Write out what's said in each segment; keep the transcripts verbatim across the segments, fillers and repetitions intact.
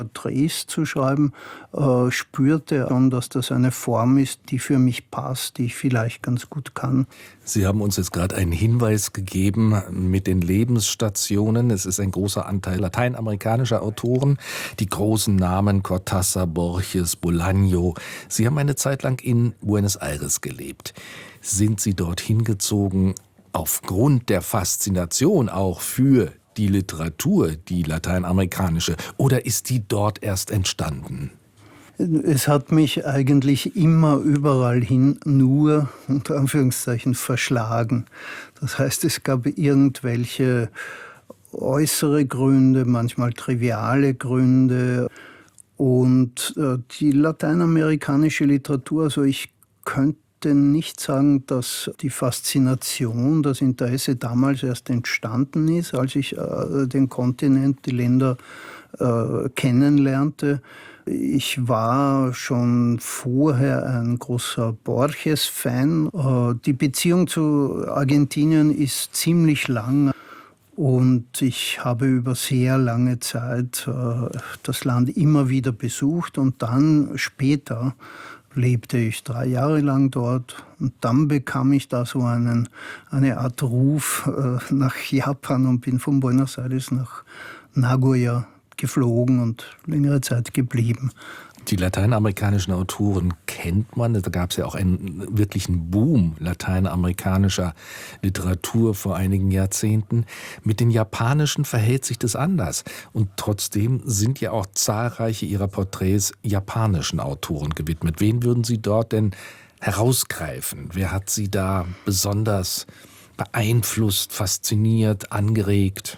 Porträts zu schreiben, äh, spürte schon, dass das eine Form ist, die für mich passt, die ich vielleicht ganz gut kann. Sie haben uns jetzt gerade einen Hinweis gegeben mit den Lebensstationen. Es ist ein großer Anteil lateinamerikanischer Autoren, die großen Namen Cortázar, Borges, Bolaño. Sie haben eine Zeit lang in Buenos Aires gelebt. Sind Sie dorthin gezogen aufgrund der Faszination auch für die Literatur, die lateinamerikanische, oder ist die dort erst entstanden? Es hat mich eigentlich immer überall hin nur, unter Anführungszeichen, verschlagen. Das heißt, es gab irgendwelche äußere Gründe, manchmal triviale Gründe. Und äh, die lateinamerikanische Literatur, also ich könnte nicht sagen, dass die Faszination, das Interesse damals erst entstanden ist, als ich äh, den Kontinent, die Länder äh, kennenlernte. Ich war schon vorher ein großer Borges-Fan. Äh, die Beziehung zu Argentinien ist ziemlich lang. Und ich habe über sehr lange Zeit äh, das Land immer wieder besucht. Und dann später lebte ich drei Jahre lang dort. Und dann bekam ich da so einen, eine Art Ruf äh, nach Japan und bin von Buenos Aires nach Nagoya geflogen und längere Zeit geblieben. Die lateinamerikanischen Autoren kennt man. Da gab es ja auch einen wirklichen Boom lateinamerikanischer Literatur vor einigen Jahrzehnten. Mit den japanischen verhält sich das anders. Und trotzdem sind ja auch zahlreiche Ihrer Porträts japanischen Autoren gewidmet. Wen würden Sie dort denn herausgreifen? Wer hat Sie da besonders beeinflusst, fasziniert, angeregt?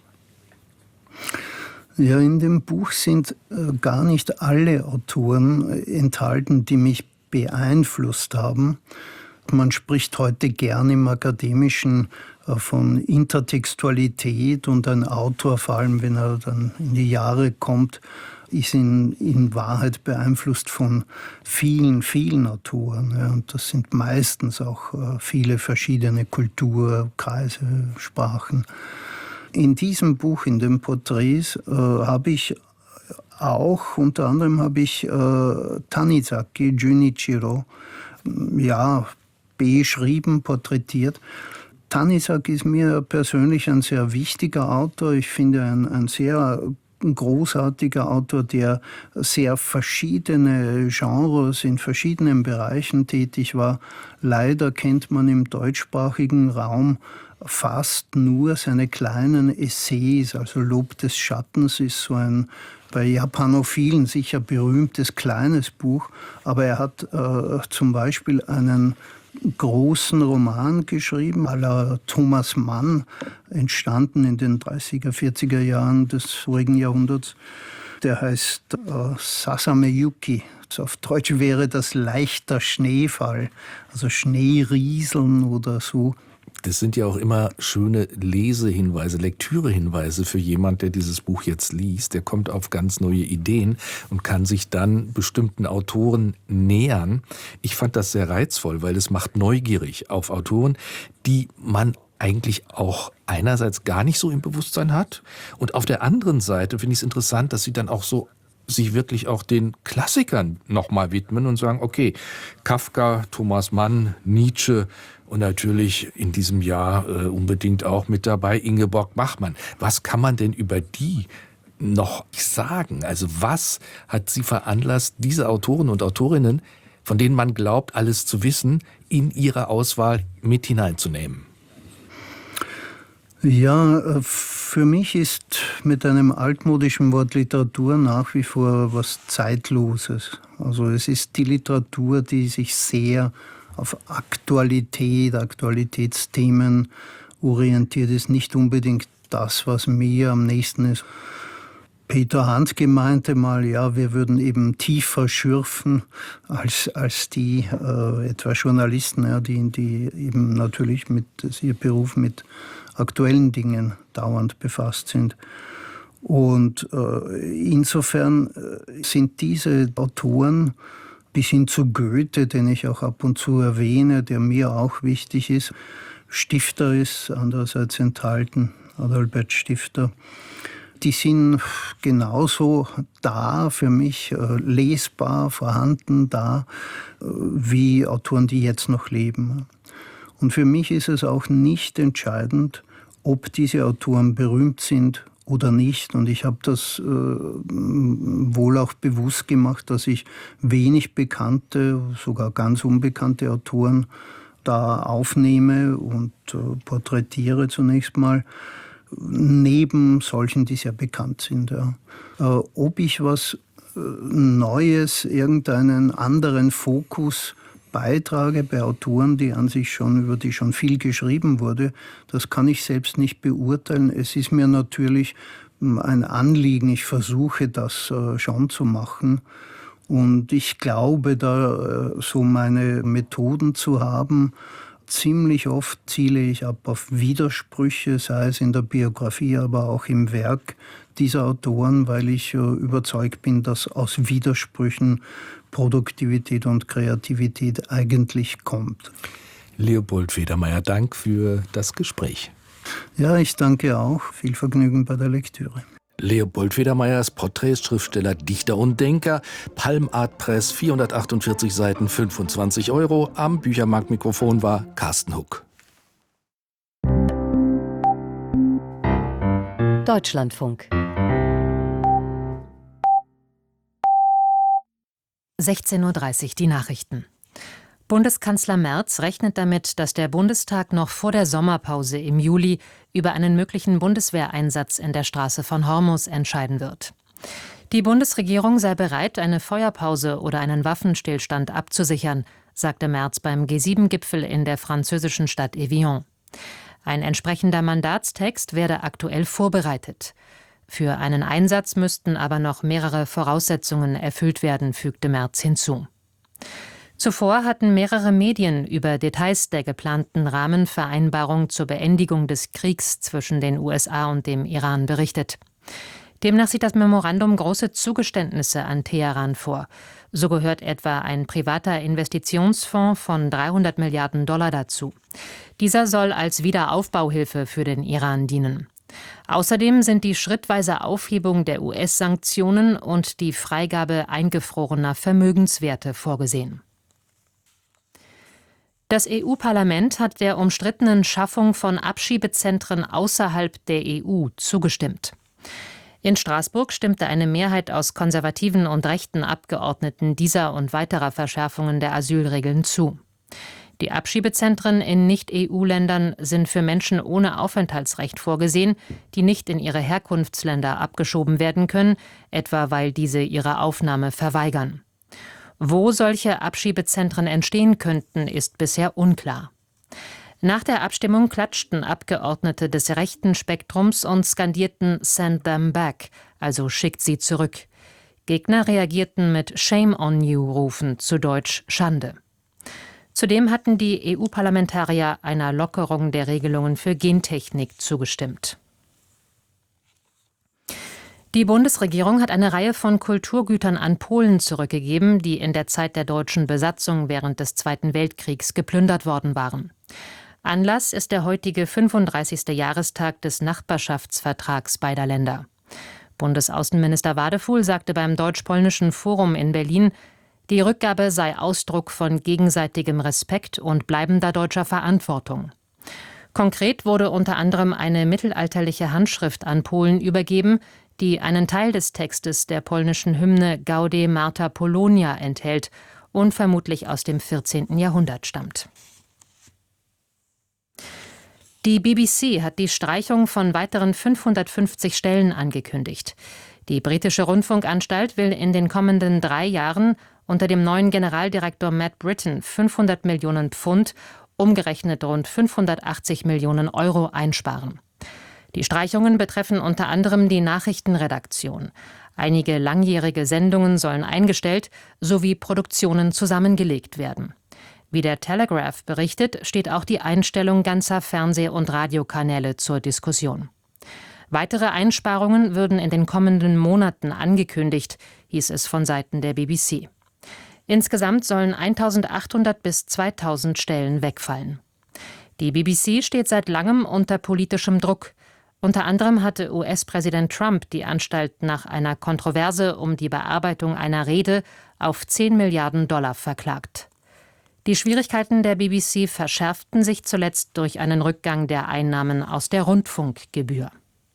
Ja, in dem Buch sind äh, gar nicht alle Autoren äh, enthalten, die mich beeinflusst haben. Man spricht heute gern im Akademischen äh, von Intertextualität und ein Autor, vor allem wenn er dann in die Jahre kommt, ist in, in Wahrheit beeinflusst von vielen, vielen Autoren. Ja, und das sind meistens auch äh, viele verschiedene Kulturkreise, Sprachen. In diesem Buch, in den Porträts, äh, habe ich auch, unter anderem habe ich äh, Tanizaki Junichiro, ja, beschrieben, porträtiert. Tanizaki ist mir persönlich ein sehr wichtiger Autor. Ich finde ein, ein sehr großartiger Autor, der sehr verschiedene Genres in verschiedenen Bereichen tätig war. Leider kennt man im deutschsprachigen Raum fast nur seine kleinen Essays. Also Lob des Schattens ist so ein bei Japanophilen sicher berühmtes kleines Buch, aber er hat äh, zum Beispiel einen großen Roman geschrieben, à la Thomas Mann, entstanden in den dreißiger, vierziger Jahren des vorigen Jahrhunderts. Der heißt äh, Sasame Yuki. Auf Deutsch wäre das leichter Schneefall, also Schneerieseln oder so. Das sind ja auch immer schöne Lesehinweise, Lektürehinweise für jemand, der dieses Buch jetzt liest. Der kommt auf ganz neue Ideen und kann sich dann bestimmten Autoren nähern. Ich fand das sehr reizvoll, weil es macht neugierig auf Autoren, die man eigentlich auch einerseits gar nicht so im Bewusstsein hat. Und auf der anderen Seite finde ich es interessant, dass sie dann auch so sich wirklich auch den Klassikern nochmal widmen und sagen, okay, Kafka, Thomas Mann, Nietzsche und natürlich in diesem Jahr äh, unbedingt auch mit dabei Ingeborg Bachmann. Was kann man denn über die noch sagen? Also was hat sie veranlasst, diese Autoren und Autorinnen, von denen man glaubt, alles zu wissen, in ihre Auswahl mit hineinzunehmen? Ja, für mich ist mit einem altmodischen Wort Literatur nach wie vor was Zeitloses. Also es ist die Literatur, die sich sehr auf Aktualität, Aktualitätsthemen orientiert ist. Nicht unbedingt das, was mir am nächsten ist. Peter Handke meinte mal, ja, wir würden eben tiefer schürfen als, als die äh, etwa Journalisten, ja, die, die eben natürlich mit, das ist ihr Beruf, mit aktuellen Dingen dauernd befasst sind. Und äh, insofern sind diese Autoren bis hin zu Goethe, den ich auch ab und zu erwähne, der mir auch wichtig ist. Stifter ist andererseits enthalten, Adalbert Stifter. die sind genauso da für mich, äh, lesbar, vorhanden, da, äh, wie Autoren, die jetzt noch leben. Und für mich ist es auch nicht entscheidend, ob diese Autoren berühmt sind oder nicht. Und ich habe das äh, wohl auch bewusst gemacht, dass ich wenig bekannte, sogar ganz unbekannte Autoren da aufnehme und äh, porträtiere zunächst mal, neben solchen, die sehr bekannt sind. Ja. Äh, ob ich was äh, Neues, irgendeinen anderen Fokus beitrage bei Autoren, die an sich schon, über die schon viel geschrieben wurde, das kann ich selbst nicht beurteilen. Es ist mir natürlich ein Anliegen, ich versuche das äh, schon zu machen. Und ich glaube, da äh, so meine Methoden zu haben. Ziemlich oft ziele ich ab auf Widersprüche, sei es in der Biografie, aber auch im Werk dieser Autoren, weil ich äh, überzeugt bin, dass aus Widersprüchen Produktivität und Kreativität eigentlich kommt. Leopold Federmeier, Dank für das Gespräch. Ja, ich danke auch. Viel Vergnügen bei der Lektüre. Leopold Federmeier ist Porträts, Schriftsteller, Dichter und Denker. Palm Art Press, vierhundertachtundvierzig Seiten, fünfundzwanzig Euro. Am Büchermarktmikrofon war Carsten Huck. Deutschlandfunk. sechzehn Uhr dreißig, die Nachrichten. Bundeskanzler Merz rechnet damit, dass der Bundestag noch vor der Sommerpause im Juli über einen möglichen Bundeswehreinsatz in der Straße von Hormuz entscheiden wird. Die Bundesregierung sei bereit, eine Feuerpause oder einen Waffenstillstand abzusichern, sagte Merz beim G sieben Gipfel in der französischen Stadt Evian. Ein entsprechender Mandatstext werde aktuell vorbereitet. Für einen Einsatz müssten aber noch mehrere Voraussetzungen erfüllt werden, fügte Merz hinzu. Zuvor hatten mehrere Medien über Details der geplanten Rahmenvereinbarung zur Beendigung des Kriegs zwischen den U S A und dem Iran berichtet. Demnach sieht das Memorandum große Zugeständnisse an Teheran vor. So gehört etwa ein privater Investitionsfonds von dreihundert Milliarden Dollar dazu. Dieser soll als Wiederaufbauhilfe für den Iran dienen. Außerdem sind die schrittweise Aufhebung der U S-Sanktionen und die Freigabe eingefrorener Vermögenswerte vorgesehen. Das E U-Parlament hat der umstrittenen Schaffung von Abschiebezentren außerhalb der E U zugestimmt. In Straßburg stimmte eine Mehrheit aus konservativen und rechten Abgeordneten dieser und weiterer Verschärfungen der Asylregeln zu. Die Abschiebezentren in Nicht-E U-Ländern sind für Menschen ohne Aufenthaltsrecht vorgesehen, die nicht in ihre Herkunftsländer abgeschoben werden können, etwa weil diese ihre Aufnahme verweigern. Wo solche Abschiebezentren entstehen könnten, ist bisher unklar. Nach der Abstimmung klatschten Abgeordnete des rechten Spektrums und skandierten "Send them back", also schickt sie zurück. Gegner reagierten mit "Shame on you"-Rufen, zu Deutsch Schande. Zudem hatten die E U-Parlamentarier einer Lockerung der Regelungen für Gentechnik zugestimmt. Die Bundesregierung hat eine Reihe von Kulturgütern an Polen zurückgegeben, die in der Zeit der deutschen Besatzung während des Zweiten Weltkriegs geplündert worden waren. Anlass ist der heutige fünfunddreißigste Jahrestag des Nachbarschaftsvertrags beider Länder. Bundesaußenminister Wadefuhl sagte beim Deutsch-Polnischen Forum in Berlin, die Rückgabe sei Ausdruck von gegenseitigem Respekt und bleibender deutscher Verantwortung. Konkret wurde unter anderem eine mittelalterliche Handschrift an Polen übergeben, die einen Teil des Textes der polnischen Hymne Gaude Marta Polonia enthält und vermutlich aus dem vierzehnten Jahrhundert stammt. Die B B C hat die Streichung von weiteren fünfhundertfünfzig Stellen angekündigt. Die britische Rundfunkanstalt will in den kommenden drei Jahren unter dem neuen Generaldirektor Matt Britton fünfhundert Millionen Pfund, umgerechnet rund fünfhundertachtzig Millionen Euro einsparen. Die Streichungen betreffen unter anderem die Nachrichtenredaktion. Einige langjährige Sendungen sollen eingestellt sowie Produktionen zusammengelegt werden. Wie der Telegraph berichtet, steht auch die Einstellung ganzer Fernseh- und Radiokanäle zur Diskussion. Weitere Einsparungen würden in den kommenden Monaten angekündigt, hieß es von Seiten der B B C. Insgesamt sollen eintausendachthundert bis zweitausend Stellen wegfallen. Die B B C steht seit langem unter politischem Druck. Unter anderem hatte U S-Präsident Trump die Anstalt nach einer Kontroverse um die Bearbeitung einer Rede auf zehn Milliarden Dollar verklagt. Die Schwierigkeiten der B B C verschärften sich zuletzt durch einen Rückgang der Einnahmen aus der Rundfunkgebühr.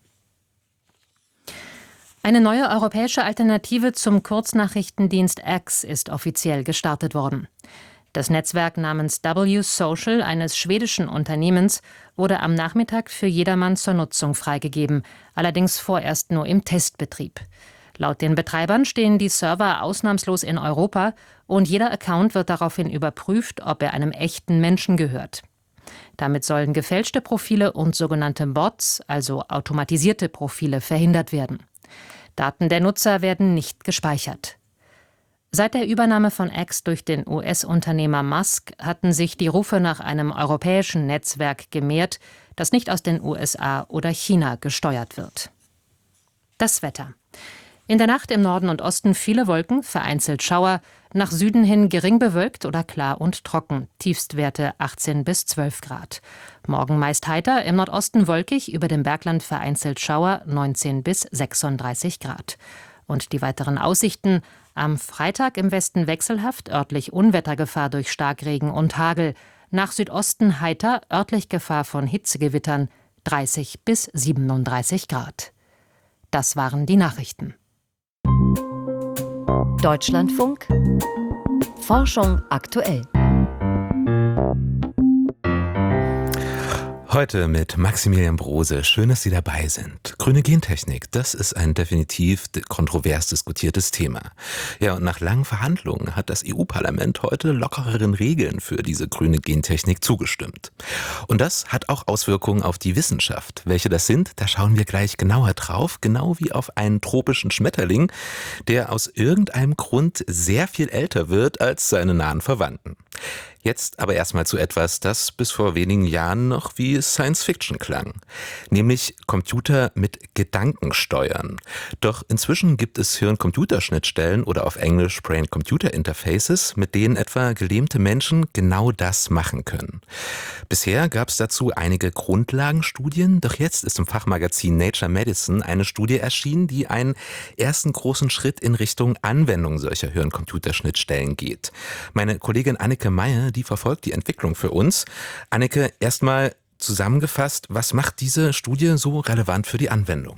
Eine neue europäische Alternative zum Kurznachrichtendienst X ist offiziell gestartet worden. Das Netzwerk namens W Social eines schwedischen Unternehmens wurde am Nachmittag für jedermann zur Nutzung freigegeben, allerdings vorerst nur im Testbetrieb. Laut den Betreibern stehen die Server ausnahmslos in Europa und jeder Account wird daraufhin überprüft, ob er einem echten Menschen gehört. Damit sollen gefälschte Profile und sogenannte Bots, also automatisierte Profile, verhindert werden. Daten der Nutzer werden nicht gespeichert. Seit der Übernahme von X durch den U S-Unternehmer Musk hatten sich die Rufe nach einem europäischen Netzwerk gemehrt, das nicht aus den U S A oder China gesteuert wird. Das Wetter. In der Nacht im Norden und Osten viele Wolken, vereinzelt Schauer, nach Süden hin gering bewölkt oder klar und trocken, Tiefstwerte achtzehn bis zwölf Grad. Morgen meist heiter, im Nordosten wolkig, über dem Bergland vereinzelt Schauer, neunzehn bis sechsunddreißig Grad. Und die weiteren Aussichten: am Freitag im Westen wechselhaft, örtlich Unwettergefahr durch Starkregen und Hagel, nach Südosten heiter, örtlich Gefahr von Hitzegewittern, dreißig bis siebenunddreißig Grad. Das waren die Nachrichten. Deutschlandfunk Forschung aktuell. Heute mit Maximilian Brose. Schön, dass Sie dabei sind. Grüne Gentechnik, das ist ein definitiv kontrovers diskutiertes Thema. Ja, und nach langen Verhandlungen hat das E U-Parlament heute lockereren Regeln für diese grüne Gentechnik zugestimmt. Und das hat auch Auswirkungen auf die Wissenschaft. Welche das sind, da schauen wir gleich genauer drauf, genau wie auf einen tropischen Schmetterling, der aus irgendeinem Grund sehr viel älter wird als seine nahen Verwandten. Jetzt aber erstmal zu etwas, das bis vor wenigen Jahren noch wie Science Fiction klang. Nämlich Computer mit Gedanken steuern. Doch inzwischen gibt es Hirn-Computer-Schnittstellen oder auf Englisch Brain-Computer-Interfaces, mit denen etwa gelähmte Menschen genau das machen können. Bisher gab es dazu einige Grundlagenstudien, doch jetzt ist im Fachmagazin Nature Medicine eine Studie erschienen, die einen ersten großen Schritt in Richtung Anwendung solcher Hirn-Computer-Schnittstellen geht. Meine Kollegin Anneke Meyer, die verfolgt die Entwicklung für uns. Anneke, erstmal zusammengefasst, was macht diese Studie so relevant für die Anwendung?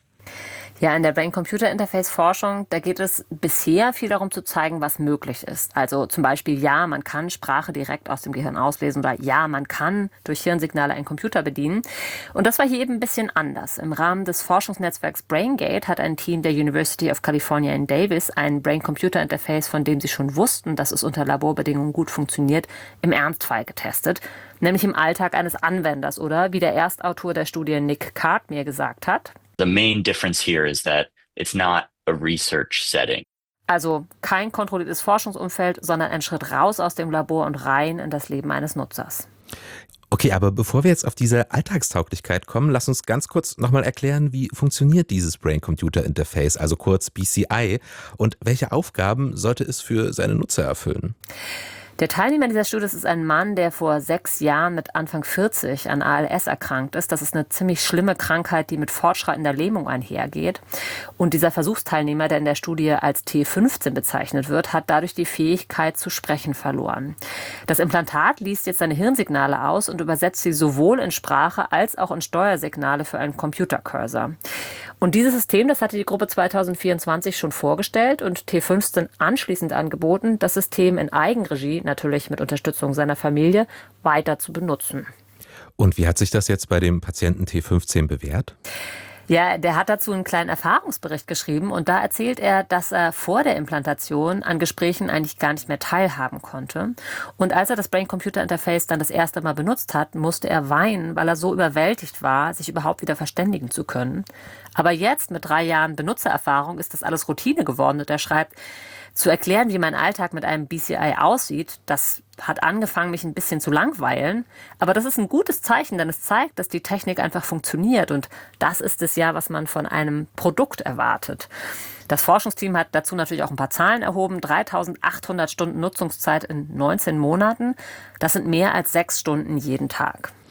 Ja, in der Brain-Computer-Interface-Forschung, da geht es bisher viel darum zu zeigen, was möglich ist. Also zum Beispiel, ja, man kann Sprache direkt aus dem Gehirn auslesen oder ja, man kann durch Hirnsignale einen Computer bedienen. Und das war hier eben ein bisschen anders. Im Rahmen des Forschungsnetzwerks BrainGate hat ein Team der University of California in Davis ein Brain-Computer-Interface, von dem sie schon wussten, dass es unter Laborbedingungen gut funktioniert, im Ernstfall getestet. Nämlich im Alltag eines Anwenders oder, wie der Erstautor der Studie Nick Card mir gesagt hat, The main difference here is that it's not a research setting. Also kein kontrolliertes Forschungsumfeld, sondern ein Schritt raus aus dem Labor und rein in das Leben eines Nutzers. Okay, aber bevor wir jetzt auf diese Alltagstauglichkeit kommen, lass uns ganz kurz nochmal erklären, wie funktioniert dieses Brain-Computer-Interface, also kurz B C I, und welche Aufgaben sollte es für seine Nutzer erfüllen? Der Teilnehmer dieser Studie ist ein Mann, der vor sechs Jahren mit Anfang vierzig an A L S erkrankt ist. Das ist eine ziemlich schlimme Krankheit, die mit fortschreitender Lähmung einhergeht. Und dieser Versuchsteilnehmer, der in der Studie als T fünfzehn bezeichnet wird, hat dadurch die Fähigkeit zu sprechen verloren. Das Implantat liest jetzt seine Hirnsignale aus und übersetzt sie sowohl in Sprache als auch in Steuersignale für einen Computercursor. Und dieses System, das hatte die Gruppe zweitausendvierundzwanzig schon vorgestellt und T fünfzehn anschließend angeboten, das System in Eigenregie, natürlich mit Unterstützung seiner Familie, weiter zu benutzen. Und wie hat sich das jetzt bei dem Patienten T fünfzehn bewährt? Ja, der hat dazu einen kleinen Erfahrungsbericht geschrieben und da erzählt er, dass er vor der Implantation an Gesprächen eigentlich gar nicht mehr teilhaben konnte. Und als er das Brain-Computer-Interface dann das erste Mal benutzt hat, musste er weinen, weil er so überwältigt war, sich überhaupt wieder verständigen zu können. Aber jetzt, mit drei Jahren Benutzererfahrung, ist das alles Routine geworden und er schreibt, zu erklären, wie mein Alltag mit einem B C I aussieht, das hat angefangen, mich ein bisschen zu langweilen. Aber das ist ein gutes Zeichen, denn es zeigt, dass die Technik einfach funktioniert. Und das ist es ja, was man von einem Produkt erwartet. Das Forschungsteam hat dazu natürlich auch ein paar Zahlen erhoben. dreitausendachthundert Stunden Nutzungszeit in neunzehn Monaten. Das sind mehr als sechs Stunden jeden Tag.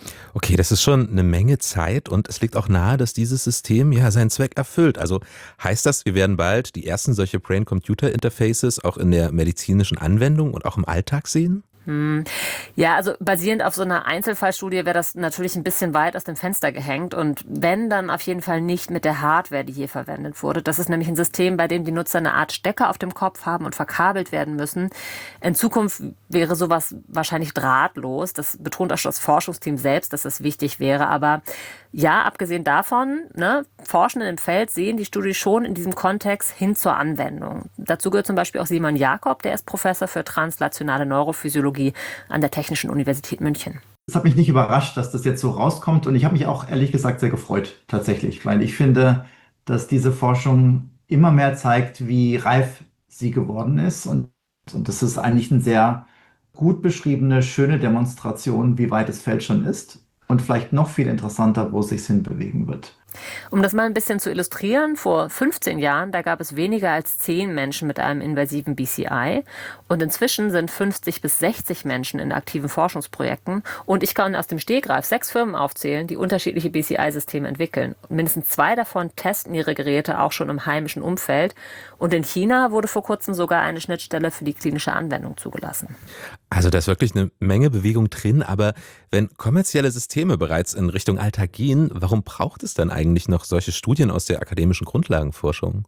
Okay, das ist schon eine Menge Zeit und es liegt auch nahe, dass dieses System ja seinen Zweck erfüllt. Also heißt das, wir werden bald die ersten solche Brain-Computer-Interfaces auch in der medizinischen Anwendung und auch im Alltag sehen? Hm. Ja, also basierend auf so einer Einzelfallstudie wäre das natürlich ein bisschen weit aus dem Fenster gehängt und wenn, dann auf jeden Fall nicht mit der Hardware, die hier verwendet wurde. Das ist nämlich ein System, bei dem die Nutzer eine Art Stecker auf dem Kopf haben und verkabelt werden müssen. In Zukunft wäre sowas wahrscheinlich drahtlos. Das betont auch das Forschungsteam selbst, dass das wichtig wäre. Aber ja, abgesehen davon, ne, Forschende im Feld sehen die Studie schon in diesem Kontext hin zur Anwendung. Dazu gehört zum Beispiel auch Simon Jakob, der ist Professor für translationale Neurophysiologie an der Technischen Universität München. Es hat mich nicht überrascht, dass das jetzt so rauskommt und ich habe mich auch ehrlich gesagt sehr gefreut, tatsächlich, weil ich finde, dass diese Forschung immer mehr zeigt, wie reif sie geworden ist und, und das ist eigentlich eine sehr gut beschriebene, schöne Demonstration, wie weit das Feld schon ist. Und vielleicht noch viel interessanter, wo es sich hinbewegen wird. Um das mal ein bisschen zu illustrieren, vor fünfzehn Jahren, da gab es weniger als zehn Menschen mit einem invasiven B C I und inzwischen sind fünfzig bis sechzig Menschen in aktiven Forschungsprojekten und ich kann aus dem Stegreif sechs Firmen aufzählen, die unterschiedliche B C I-Systeme entwickeln. Und mindestens zwei davon testen ihre Geräte auch schon im heimischen Umfeld und in China wurde vor kurzem sogar eine Schnittstelle für die klinische Anwendung zugelassen. Also da ist wirklich eine Menge Bewegung drin, aber wenn kommerzielle Systeme bereits in Richtung Alltag gehen, warum braucht es dann eigentlich noch solche Studien aus der akademischen Grundlagenforschung?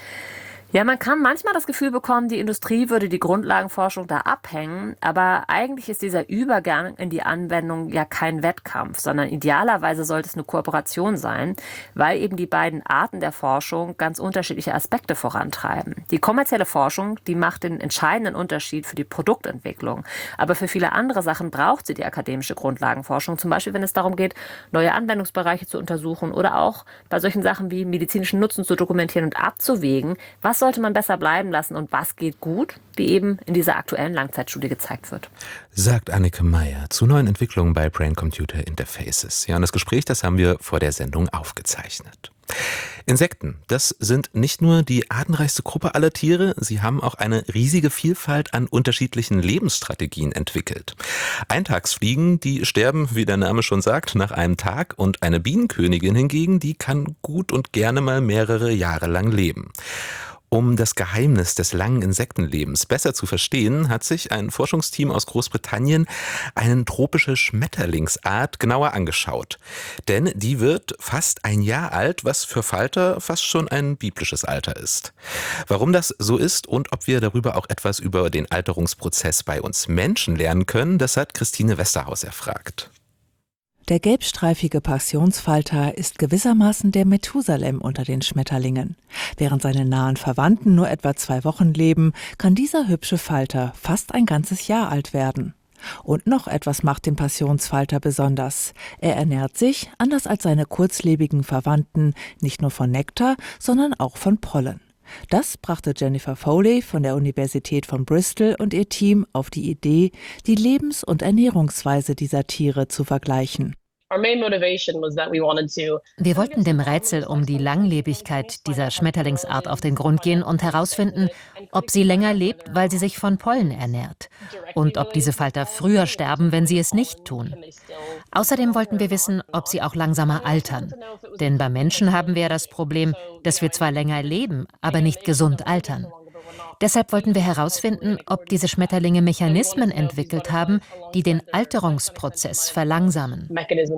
Ja, man kann manchmal das Gefühl bekommen, die Industrie würde die Grundlagenforschung da abhängen, aber eigentlich ist dieser Übergang in die Anwendung ja kein Wettkampf, sondern idealerweise sollte es eine Kooperation sein, weil eben die beiden Arten der Forschung ganz unterschiedliche Aspekte vorantreiben. Die kommerzielle Forschung, die macht den entscheidenden Unterschied für die Produktentwicklung, aber für viele andere Sachen braucht sie die akademische Grundlagenforschung, zum Beispiel wenn es darum geht, neue Anwendungsbereiche zu untersuchen oder auch bei solchen Sachen wie medizinischen Nutzen zu dokumentieren und abzuwägen, was sollte man besser bleiben lassen und was geht gut, wie eben in dieser aktuellen Langzeitstudie gezeigt wird. Sagt Anneke Meyer zu neuen Entwicklungen bei Brain-Computer Interfaces. Ja, und das Gespräch, das haben wir vor der Sendung aufgezeichnet. Insekten, das sind nicht nur die artenreichste Gruppe aller Tiere, sie haben auch eine riesige Vielfalt an unterschiedlichen Lebensstrategien entwickelt. Eintagsfliegen, die sterben, wie der Name schon sagt, nach einem Tag und eine Bienenkönigin hingegen, die kann gut und gerne mal mehrere Jahre lang leben. Um das Geheimnis des langen Insektenlebens besser zu verstehen, hat sich ein Forschungsteam aus Großbritannien eine tropische Schmetterlingsart genauer angeschaut. Denn die wird fast ein Jahr alt, was für Falter fast schon ein biblisches Alter ist. Warum das so ist und ob wir darüber auch etwas über den Alterungsprozess bei uns Menschen lernen können, das hat Christine Westerhaus erfragt. Der gelbstreifige Passionsfalter ist gewissermaßen der Methusalem unter den Schmetterlingen. Während seine nahen Verwandten nur etwa zwei Wochen leben, kann dieser hübsche Falter fast ein ganzes Jahr alt werden. Und noch etwas macht den Passionsfalter besonders. Er ernährt sich, anders als seine kurzlebigen Verwandten, nicht nur von Nektar, sondern auch von Pollen. Das brachte Jennifer Foley von der Universität von Bristol und ihr Team auf die Idee, die Lebens- und Ernährungsweise dieser Tiere zu vergleichen. Wir wollten dem Rätsel um die Langlebigkeit dieser Schmetterlingsart auf den Grund gehen und herausfinden, ob sie länger lebt, weil sie sich von Pollen ernährt. Und ob diese Falter früher sterben, wenn sie es nicht tun. Außerdem wollten wir wissen, ob sie auch langsamer altern. Denn bei Menschen haben wir ja das Problem, dass wir zwar länger leben, aber nicht gesund altern. Deshalb wollten wir herausfinden, ob diese Schmetterlinge Mechanismen entwickelt haben, die den Alterungsprozess verlangsamen.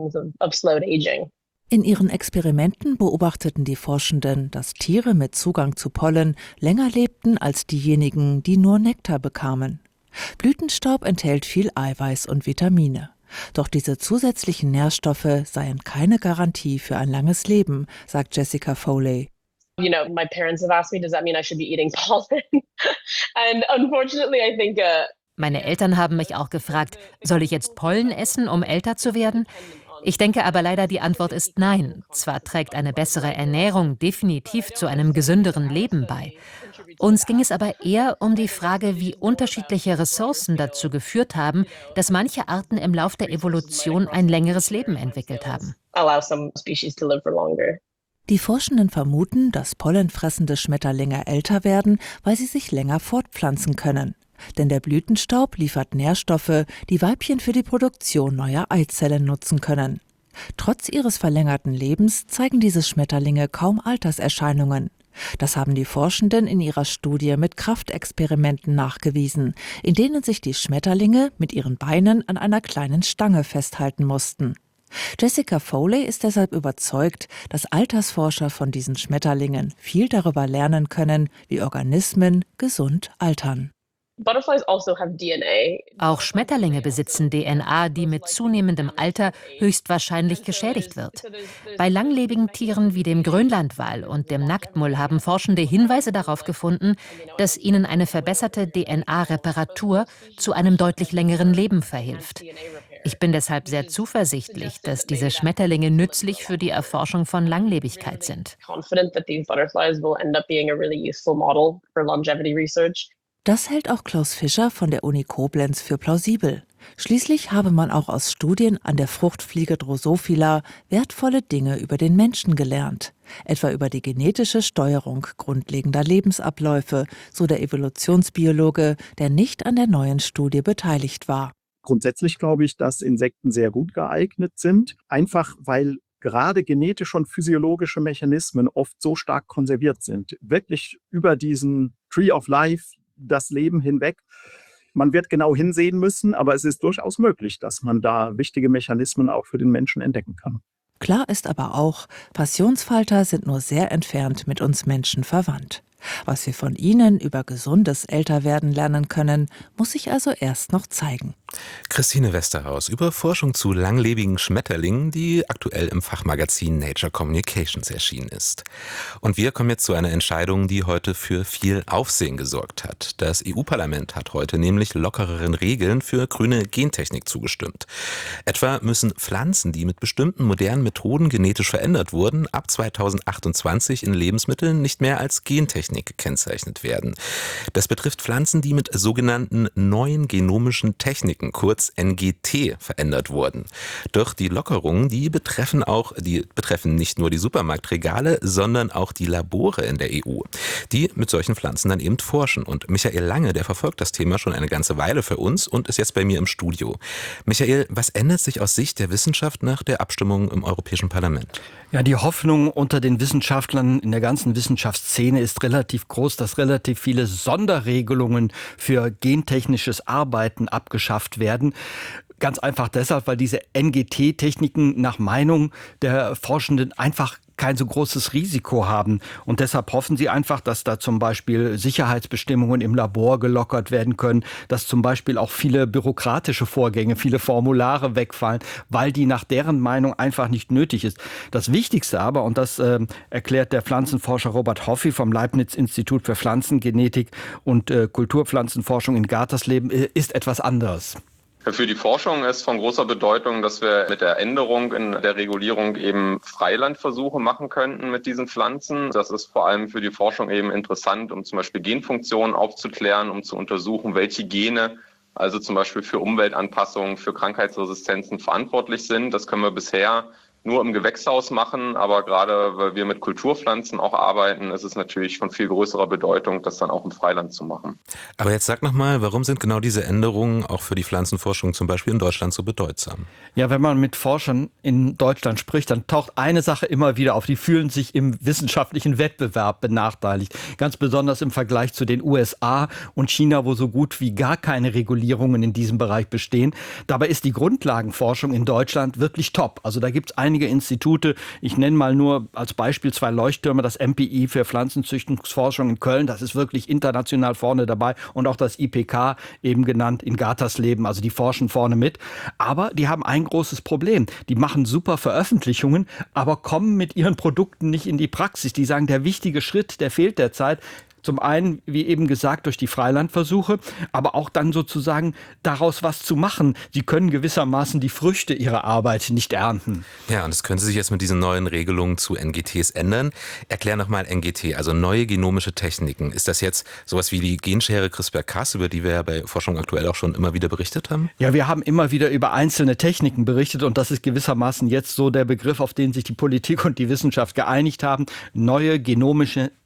In ihren Experimenten beobachteten die Forschenden, dass Tiere mit Zugang zu Pollen länger lebten als diejenigen, die nur Nektar bekamen. Blütenstaub enthält viel Eiweiß und Vitamine. Doch diese zusätzlichen Nährstoffe seien keine Garantie für ein langes Leben, sagt Jessica Foley. You know, my parents have asked me, does that mean I should be eating pollen? And unfortunately, I think uh, Meine Eltern haben mich auch gefragt, soll ich jetzt Pollen essen, um älter zu werden? Ich denke aber leider, die Antwort ist nein. Zwar trägt eine bessere Ernährung definitiv zu einem gesünderen Leben bei. Uns ging es aber eher um die Frage, wie unterschiedliche Ressourcen dazu geführt haben, dass manche Arten im Lauf der Evolution ein längeres Leben entwickelt haben. allow some species to live for longer. Die Forschenden vermuten, dass pollenfressende Schmetterlinge älter werden, weil sie sich länger fortpflanzen können. Denn der Blütenstaub liefert Nährstoffe, die Weibchen für die Produktion neuer Eizellen nutzen können. Trotz ihres verlängerten Lebens zeigen diese Schmetterlinge kaum Alterserscheinungen. Das haben die Forschenden in ihrer Studie mit Kraftexperimenten nachgewiesen, in denen sich die Schmetterlinge mit ihren Beinen an einer kleinen Stange festhalten mussten. Jessica Foley ist deshalb überzeugt, dass Altersforscher von diesen Schmetterlingen viel darüber lernen können, wie Organismen gesund altern. Auch Schmetterlinge besitzen D N A, die mit zunehmendem Alter höchstwahrscheinlich geschädigt wird. Bei langlebigen Tieren wie dem Grönlandwal und dem Nacktmull haben Forschende Hinweise darauf gefunden, dass ihnen eine verbesserte D N A-Reparatur zu einem deutlich längeren Leben verhilft. Ich bin deshalb sehr zuversichtlich, dass diese Schmetterlinge nützlich für die Erforschung von Langlebigkeit sind. Das hält auch Klaus Fischer von der Uni Koblenz für plausibel. Schließlich habe man auch aus Studien an der Fruchtfliege Drosophila wertvolle Dinge über den Menschen gelernt. Etwa über die genetische Steuerung grundlegender Lebensabläufe, so der Evolutionsbiologe, der nicht an der neuen Studie beteiligt war. Grundsätzlich glaube ich, dass Insekten sehr gut geeignet sind, einfach weil gerade genetische und physiologische Mechanismen oft so stark konserviert sind. Wirklich über diesen Tree of Life, das Leben hinweg. Man wird genau hinsehen müssen, aber es ist durchaus möglich, dass man da wichtige Mechanismen auch für den Menschen entdecken kann. Klar ist aber auch, Passionsfalter sind nur sehr entfernt mit uns Menschen verwandt. Was wir von ihnen über gesundes Älterwerden lernen können, muss sich also erst noch zeigen. Christine Westerhaus über Forschung zu langlebigen Schmetterlingen, die aktuell im Fachmagazin Nature Communications erschienen ist. Und wir kommen jetzt zu einer Entscheidung, die heute für viel Aufsehen gesorgt hat. Das E U-Parlament hat heute nämlich lockereren Regeln für grüne Gentechnik zugestimmt. Etwa müssen Pflanzen, die mit bestimmten modernen Methoden genetisch verändert wurden, ab zweitausendachtundzwanzig in Lebensmitteln nicht mehr als Gentechnik gekennzeichnet werden. Das betrifft Pflanzen, die mit sogenannten neuen genomischen Techniken, kurz N G T, verändert wurden. Doch die Lockerungen, die betreffen auch, die betreffen nicht nur die Supermarktregale, sondern auch die Labore in der E U, die mit solchen Pflanzen dann eben forschen. Und Michael Lange, der verfolgt das Thema schon eine ganze Weile für uns und ist jetzt bei mir im Studio. Michael, was ändert sich aus Sicht der Wissenschaft nach der Abstimmung im Europäischen Parlament? Ja, die Hoffnung unter den Wissenschaftlern in der ganzen Wissenschaftsszene ist relativ groß, dass relativ viele Sonderregelungen für gentechnisches Arbeiten abgeschafft werden. Ganz einfach deshalb, weil diese N G T-Techniken nach Meinung der Forschenden einfach kein so großes Risiko haben. Und deshalb hoffen sie einfach, dass da zum Beispiel Sicherheitsbestimmungen im Labor gelockert werden können, dass zum Beispiel auch viele bürokratische Vorgänge, viele Formulare wegfallen, weil die nach deren Meinung einfach nicht nötig ist. Das Wichtigste aber, und das äh, erklärt der Pflanzenforscher Robert Hoffi vom Leibniz-Institut für Pflanzengenetik und äh, Kulturpflanzenforschung in Gartersleben, äh, ist etwas anderes. Für die Forschung ist von großer Bedeutung, dass wir mit der Änderung in der Regulierung eben Freilandversuche machen könnten mit diesen Pflanzen. Das ist vor allem für die Forschung eben interessant, um zum Beispiel Genfunktionen aufzuklären, um zu untersuchen, welche Gene also zum Beispiel für Umweltanpassungen, für Krankheitsresistenzen verantwortlich sind. Das können wir bisher nur im Gewächshaus machen, aber gerade weil wir mit Kulturpflanzen auch arbeiten, ist es natürlich von viel größerer Bedeutung, das dann auch im Freiland zu machen. Aber jetzt sag noch mal, warum sind genau diese Änderungen auch für die Pflanzenforschung zum Beispiel in Deutschland so bedeutsam? Ja, wenn man mit Forschern in Deutschland spricht, dann taucht eine Sache immer wieder auf. Die fühlen sich im wissenschaftlichen Wettbewerb benachteiligt. Ganz besonders im Vergleich zu den U S A und China, wo so gut wie gar keine Regulierungen in diesem Bereich bestehen. Dabei ist die Grundlagenforschung in Deutschland wirklich top. Also da gibt es einige Institute, ich nenne mal nur als Beispiel zwei Leuchttürme, das M P I für Pflanzenzüchtungsforschung in Köln, das ist wirklich international vorne dabei, und auch das I P K, eben genannt in Gartersleben, also die forschen vorne mit. Aber die haben ein großes Problem. Die machen super Veröffentlichungen, aber kommen mit ihren Produkten nicht in die Praxis. Die sagen, der wichtige Schritt, der fehlt derzeit. Zum einen, wie eben gesagt, durch die Freilandversuche, aber auch dann sozusagen daraus was zu machen. Sie können gewissermaßen die Früchte ihrer Arbeit nicht ernten. Ja, und das könnte sich jetzt mit diesen neuen Regelungen zu N G Ts ändern. Erklär nochmal N G T, also neue genomische Techniken. Ist das jetzt sowas wie die Genschere CRISPR-Cas, über die wir ja bei Forschung aktuell auch schon immer wieder berichtet haben? Ja, wir haben immer wieder über einzelne Techniken berichtet und das ist gewissermaßen jetzt so der Begriff, auf den sich die Politik und die Wissenschaft geeinigt haben. Neue genomische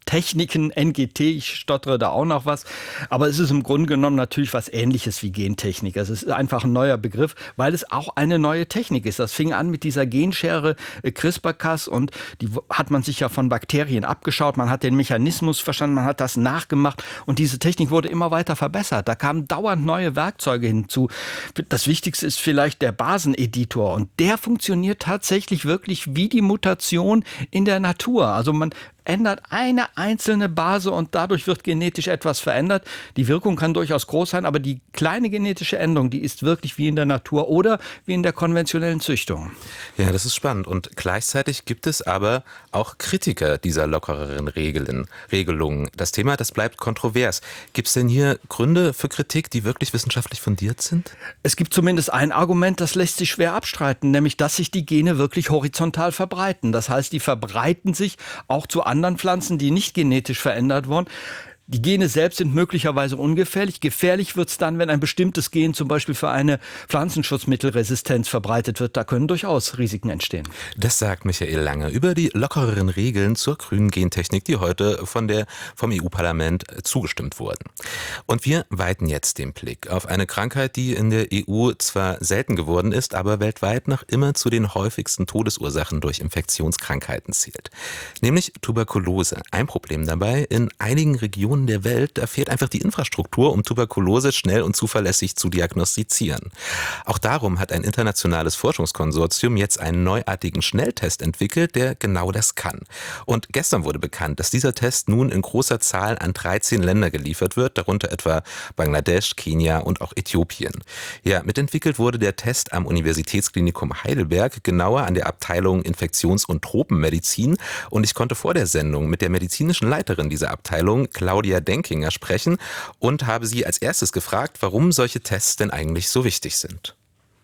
Techniken, N G T, ich stottere da auch noch was. Aber es ist im Grunde genommen natürlich was Ähnliches wie Gentechnik. Es ist einfach ein neuer Begriff, weil es auch eine neue Technik ist. Das fing an mit dieser Genschere äh, CRISPR-Cas und die hat man sich ja von Bakterien abgeschaut. Man hat den Mechanismus verstanden, man hat das nachgemacht und diese Technik wurde immer weiter verbessert. Da kamen dauernd neue Werkzeuge hinzu. Das Wichtigste ist vielleicht der Baseneditor und der funktioniert tatsächlich wirklich wie die Mutation in der Natur. Also man ändert eine einzelne Base und dadurch wird genetisch etwas verändert. Die Wirkung kann durchaus groß sein, aber die kleine genetische Änderung, die ist wirklich wie in der Natur oder wie in der konventionellen Züchtung. Ja, das ist spannend. Und gleichzeitig gibt es aber auch Kritiker dieser lockereren Regeln, Regelungen. Das Thema, das bleibt kontrovers. Gibt es denn hier Gründe für Kritik, die wirklich wissenschaftlich fundiert sind? Es gibt zumindest ein Argument, das lässt sich schwer abstreiten, nämlich, dass sich die Gene wirklich horizontal verbreiten. Das heißt, die verbreiten sich auch zu anderen Pflanzen, die nicht genetisch verändert wurden. Die Gene selbst sind möglicherweise ungefährlich. Gefährlich wird es dann, wenn ein bestimmtes Gen zum Beispiel für eine Pflanzenschutzmittelresistenz verbreitet wird. Da können durchaus Risiken entstehen. Das sagt Michael Lange über die lockereren Regeln zur grünen Gentechnik, die heute von der, vom E U-Parlament zugestimmt wurden. Und wir weiten jetzt den Blick auf eine Krankheit, die in der E U zwar selten geworden ist, aber weltweit noch immer zu den häufigsten Todesursachen durch Infektionskrankheiten zählt. Nämlich Tuberkulose. Ein Problem dabei: in einigen Regionen der Welt, da fehlt einfach die Infrastruktur, um Tuberkulose schnell und zuverlässig zu diagnostizieren. Auch darum hat ein internationales Forschungskonsortium jetzt einen neuartigen Schnelltest entwickelt, der genau das kann. Und gestern wurde bekannt, dass dieser Test nun in großer Zahl an dreizehn Länder geliefert wird, darunter etwa Bangladesch, Kenia und auch Äthiopien. Ja, mitentwickelt wurde der Test am Universitätsklinikum Heidelberg, genauer an der Abteilung Infektions- und Tropenmedizin. Und ich konnte vor der Sendung mit der medizinischen Leiterin dieser Abteilung, Claudia Denkinger, sprechen und habe sie als erstes gefragt, warum solche Tests denn eigentlich so wichtig sind.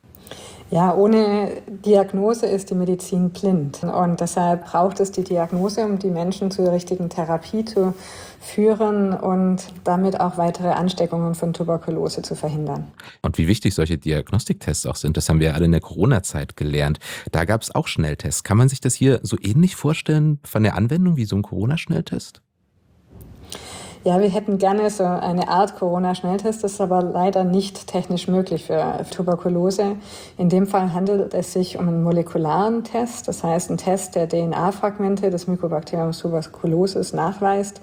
Ja, ohne Diagnose ist die Medizin blind und deshalb braucht es die Diagnose, um die Menschen zur richtigen Therapie zu führen und damit auch weitere Ansteckungen von Tuberkulose zu verhindern. Und wie wichtig solche Diagnostiktests auch sind, das haben wir ja alle in der Corona-Zeit gelernt. Da gab es auch Schnelltests. Kann man sich das hier so ähnlich vorstellen von der Anwendung wie so ein Corona-Schnelltest? Ja, wir hätten gerne so eine Art Corona-Schnelltest, das ist aber leider nicht technisch möglich für Tuberkulose. In dem Fall handelt es sich um einen molekularen Test, das heißt einen Test, der D N A-Fragmente des Mycobacteriums tuberculosis nachweist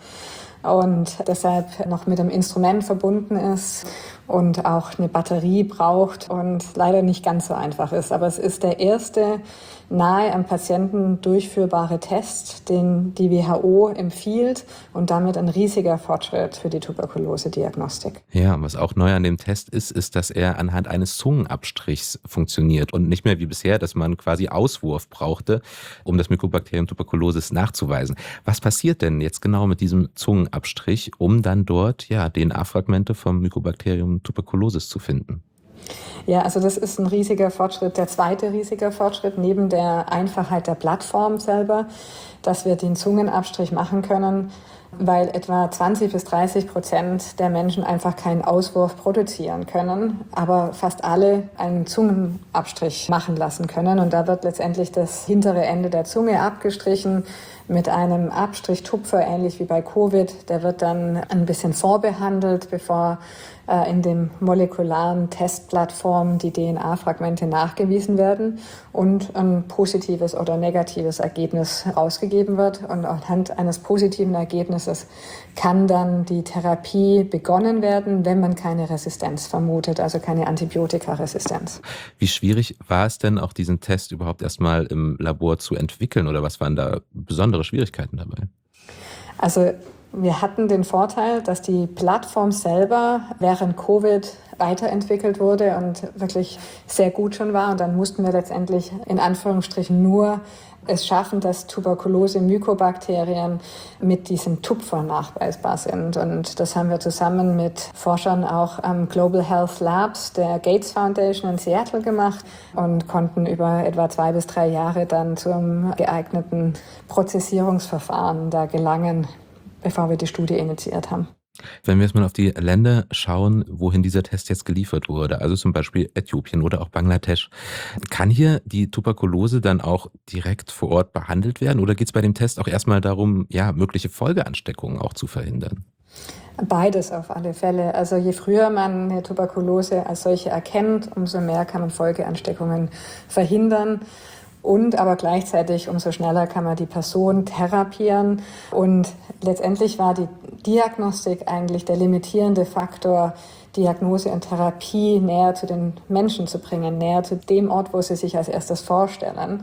und deshalb noch mit einem Instrument verbunden ist und auch eine Batterie braucht und leider nicht ganz so einfach ist. Aber es ist der erste nahe am Patienten durchführbare Test, den die W H O empfiehlt und damit ein riesiger Fortschritt für die Tuberkulose-Diagnostik. Ja, was auch neu an dem Test ist, ist, dass er anhand eines Zungenabstrichs funktioniert und nicht mehr wie bisher, dass man quasi Auswurf brauchte, um das Mycobacterium tuberculosis nachzuweisen. Was passiert denn jetzt genau mit diesem Zungenabstrich, um dann dort ja D N A-Fragmente vom Mycobacterium tuberculosis zu finden? Ja, also das ist ein riesiger Fortschritt, der zweite riesiger Fortschritt neben der Einfachheit der Plattform selber, dass wir den Zungenabstrich machen können, weil etwa zwanzig bis dreißig Prozent der Menschen einfach keinen Auswurf produzieren können, aber fast alle einen Zungenabstrich machen lassen können. Und da wird letztendlich das hintere Ende der Zunge abgestrichen mit einem Abstrichtupfer, ähnlich wie bei Covid. Der wird dann ein bisschen vorbehandelt, bevor äh, in dem molekularen Testplattform die D N A-Fragmente nachgewiesen werden und ein positives oder negatives Ergebnis ausgegeben wird. Und anhand eines positiven Ergebnisses kann dann die Therapie begonnen werden, wenn man keine Resistenz vermutet, also keine Antibiotikaresistenz. Wie schwierig war es denn auch, diesen Test überhaupt erstmal im Labor zu entwickeln oder was waren da besondere Schwierigkeiten dabei? Also wir hatten den Vorteil, dass die Plattform selber während Covid weiterentwickelt wurde und wirklich sehr gut schon war. Und dann mussten wir letztendlich in Anführungsstrichen nur es schaffen, dass Tuberkulose-Mykobakterien mit diesem Tupfer nachweisbar sind. Und das haben wir zusammen mit Forschern auch am Global Health Labs der Gates Foundation in Seattle gemacht und konnten über etwa zwei bis drei Jahre dann zum geeigneten Prozessierungsverfahren da gelangen, bevor wir die Studie initiiert haben. Wenn wir jetzt mal auf die Länder schauen, wohin dieser Test jetzt geliefert wurde, also zum Beispiel Äthiopien oder auch Bangladesch, kann hier die Tuberkulose dann auch direkt vor Ort behandelt werden oder geht es bei dem Test auch erstmal darum, ja, mögliche Folgeansteckungen auch zu verhindern? Beides auf alle Fälle. Also je früher man eine Tuberkulose als solche erkennt, umso mehr kann man Folgeansteckungen verhindern. Und aber gleichzeitig umso schneller kann man die Person therapieren. Und letztendlich war die Diagnostik eigentlich der limitierende Faktor, Diagnose und Therapie näher zu den Menschen zu bringen, näher zu dem Ort, wo sie sich als erstes vorstellen.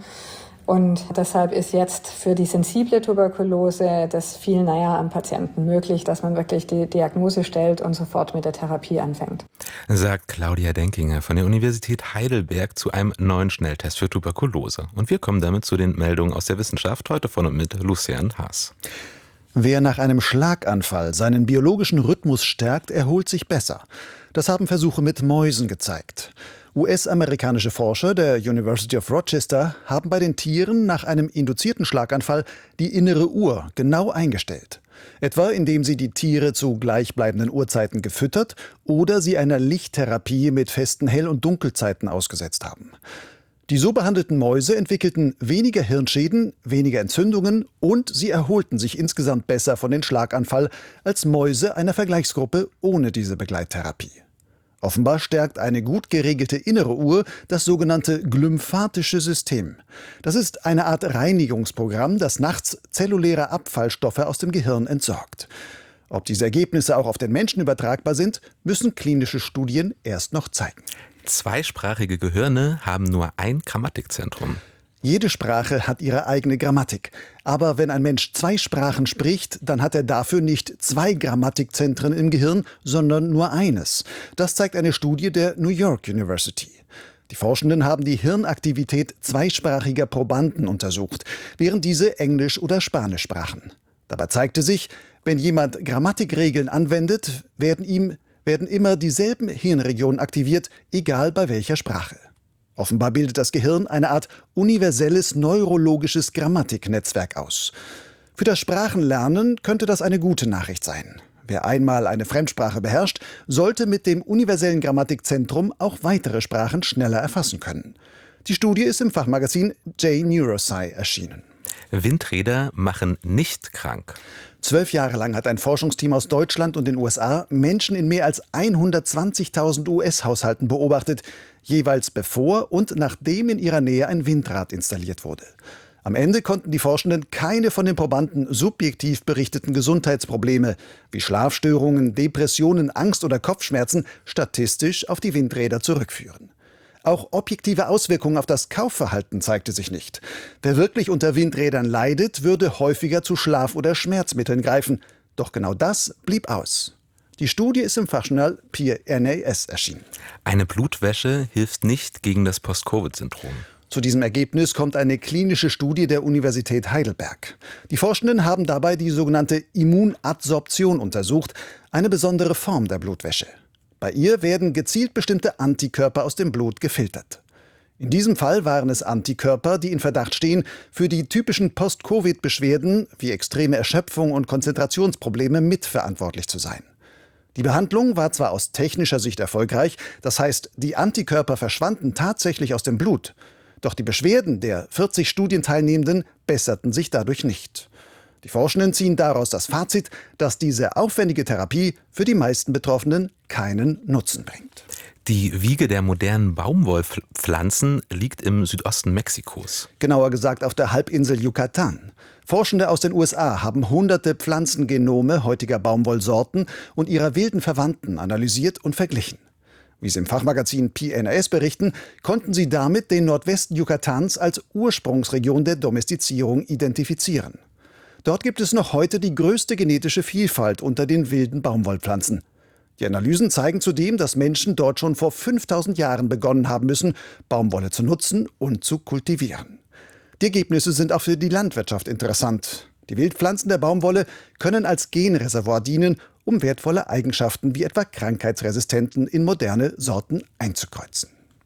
Und deshalb ist jetzt für die sensible Tuberkulose das viel näher am Patienten möglich, dass man wirklich die Diagnose stellt und sofort mit der Therapie anfängt. Sagt Claudia Denkinger von der Universität Heidelberg zu einem neuen Schnelltest für Tuberkulose. Und wir kommen damit zu den Meldungen aus der Wissenschaft, heute von und mit Lucian Haas. Wer nach einem Schlaganfall seinen biologischen Rhythmus stärkt, erholt sich besser. Das haben Versuche mit Mäusen gezeigt. U S-amerikanische Forscher der University of Rochester haben bei den Tieren nach einem induzierten Schlaganfall die innere Uhr genau eingestellt. Etwa indem sie die Tiere zu gleichbleibenden Uhrzeiten gefüttert oder sie einer Lichttherapie mit festen Hell- und Dunkelzeiten ausgesetzt haben. Die so behandelten Mäuse entwickelten weniger Hirnschäden, weniger Entzündungen und sie erholten sich insgesamt besser von dem Schlaganfall als Mäuse einer Vergleichsgruppe ohne diese Begleittherapie. Offenbar stärkt eine gut geregelte innere Uhr das sogenannte glymphatische System. Das ist eine Art Reinigungsprogramm, das nachts zelluläre Abfallstoffe aus dem Gehirn entsorgt. Ob diese Ergebnisse auch auf den Menschen übertragbar sind, müssen klinische Studien erst noch zeigen. Zweisprachige Gehirne haben nur ein Grammatikzentrum. Jede Sprache hat ihre eigene Grammatik. Aber wenn ein Mensch zwei Sprachen spricht, dann hat er dafür nicht zwei Grammatikzentren im Gehirn, sondern nur eines. Das zeigt eine Studie der New York University. Die Forschenden haben die Hirnaktivität zweisprachiger Probanden untersucht, während diese Englisch oder Spanisch sprachen. Dabei zeigte sich, wenn jemand Grammatikregeln anwendet, werden ihm werden immer dieselben Hirnregionen aktiviert, egal bei welcher Sprache. Offenbar bildet das Gehirn eine Art universelles neurologisches Grammatiknetzwerk aus. Für das Sprachenlernen könnte das eine gute Nachricht sein. Wer einmal eine Fremdsprache beherrscht, sollte mit dem universellen Grammatikzentrum auch weitere Sprachen schneller erfassen können. Die Studie ist im Fachmagazin J Neurosci erschienen. Windräder machen nicht krank. Zwölf Jahre lang hat ein Forschungsteam aus Deutschland und den U S A Menschen in mehr als hundertzwanzigtausend U S-Haushalten beobachtet, jeweils bevor und nachdem in ihrer Nähe ein Windrad installiert wurde. Am Ende konnten die Forschenden keine von den Probanden subjektiv berichteten Gesundheitsprobleme wie Schlafstörungen, Depressionen, Angst oder Kopfschmerzen statistisch auf die Windräder zurückführen. Auch objektive Auswirkungen auf das Kaufverhalten zeigte sich nicht. Wer wirklich unter Windrädern leidet, würde häufiger zu Schlaf- oder Schmerzmitteln greifen. Doch genau das blieb aus. Die Studie ist im Fachjournal P N A S erschienen. Eine Blutwäsche hilft nicht gegen das Post-Covid-Syndrom. Zu diesem Ergebnis kommt eine klinische Studie der Universität Heidelberg. Die Forschenden haben dabei die sogenannte Immunadsorption untersucht, eine besondere Form der Blutwäsche. Bei ihr werden gezielt bestimmte Antikörper aus dem Blut gefiltert. In diesem Fall waren es Antikörper, die in Verdacht stehen, für die typischen Post-Covid-Beschwerden wie extreme Erschöpfung und Konzentrationsprobleme mitverantwortlich zu sein. Die Behandlung war zwar aus technischer Sicht erfolgreich, das heißt, die Antikörper verschwanden tatsächlich aus dem Blut, doch die Beschwerden der vierzig Studienteilnehmenden besserten sich dadurch nicht. Die Forschenden ziehen daraus das Fazit, dass diese aufwendige Therapie für die meisten Betroffenen keinen Nutzen bringt. Die Wiege der modernen Baumwollpflanzen liegt im Südosten Mexikos. Genauer gesagt auf der Halbinsel Yucatan. Forschende aus den U S A haben hunderte Pflanzengenome heutiger Baumwollsorten und ihrer wilden Verwandten analysiert und verglichen. Wie sie im Fachmagazin P N A S berichten, konnten sie damit den Nordwesten Yucatans als Ursprungsregion der Domestizierung identifizieren. Dort gibt es noch heute die größte genetische Vielfalt unter den wilden Baumwollpflanzen. Die Analysen zeigen zudem, dass Menschen dort schon vor fünftausend Jahren begonnen haben müssen, Baumwolle zu nutzen und zu kultivieren. Die Ergebnisse sind auch für die Landwirtschaft interessant. Die Wildpflanzen der Baumwolle können als Genreservoir dienen, um wertvolle Eigenschaften wie etwa Krankheitsresistenten in moderne Sorten einzukreuzen.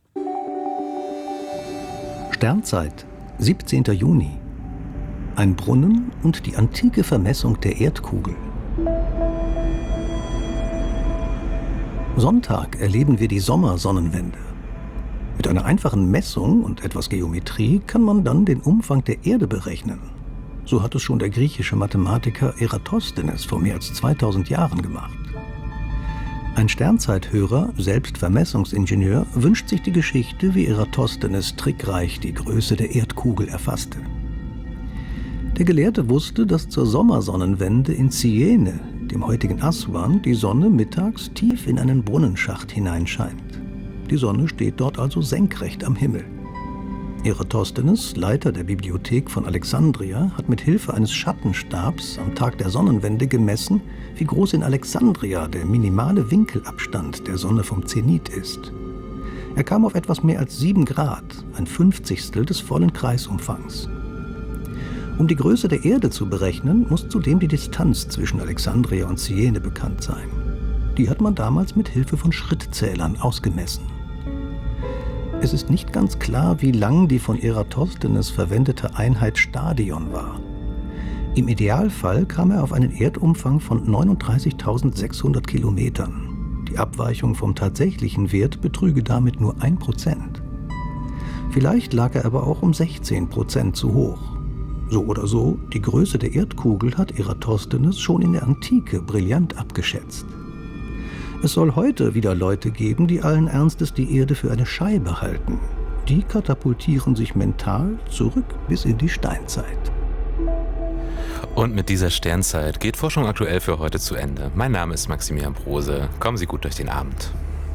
Sternzeit, siebzehnter Juni. Ein Brunnen und die antike Vermessung der Erdkugel. Sonntag erleben wir die Sommersonnenwende. Mit einer einfachen Messung und etwas Geometrie kann man dann den Umfang der Erde berechnen. So hat es schon der griechische Mathematiker Eratosthenes vor mehr als zweitausend Jahren gemacht. Ein Sternzeithörer, selbst Vermessungsingenieur, wünscht sich die Geschichte, wie Eratosthenes trickreich die Größe der Erdkugel erfasste. Der Gelehrte wusste, dass zur Sommersonnenwende in Cyene, dem heutigen Aswan, die Sonne mittags tief in einen Brunnenschacht hineinscheint. Die Sonne steht dort also senkrecht am Himmel. Eratosthenes, Leiter der Bibliothek von Alexandria, hat mit Hilfe eines Schattenstabs am Tag der Sonnenwende gemessen, wie groß in Alexandria der minimale Winkelabstand der Sonne vom Zenit ist. Er kam auf etwas mehr als sieben Grad, ein Fünfzigstel des vollen Kreisumfangs. Um die Größe der Erde zu berechnen, muss zudem die Distanz zwischen Alexandria und Cyene bekannt sein. Die hat man damals mit Hilfe von Schrittzählern ausgemessen. Es ist nicht ganz klar, wie lang die von Eratosthenes verwendete Einheit Stadion war. Im Idealfall kam er auf einen Erdumfang von neununddreißigtausendsechshundert Kilometern. Die Abweichung vom tatsächlichen Wert betrüge damit nur ein Prozent. Vielleicht lag er aber auch um sechzehn Prozent zu hoch. So oder so, die Größe der Erdkugel hat Eratosthenes schon in der Antike brillant abgeschätzt. Es soll heute wieder Leute geben, die allen Ernstes die Erde für eine Scheibe halten. Die katapultieren sich mental zurück bis in die Steinzeit. Und mit dieser Sternzeit geht Forschung aktuell für heute zu Ende. Mein Name ist Maximilian Brose. Kommen Sie gut durch den Abend.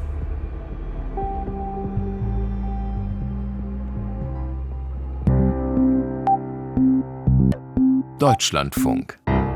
Deutschlandfunk.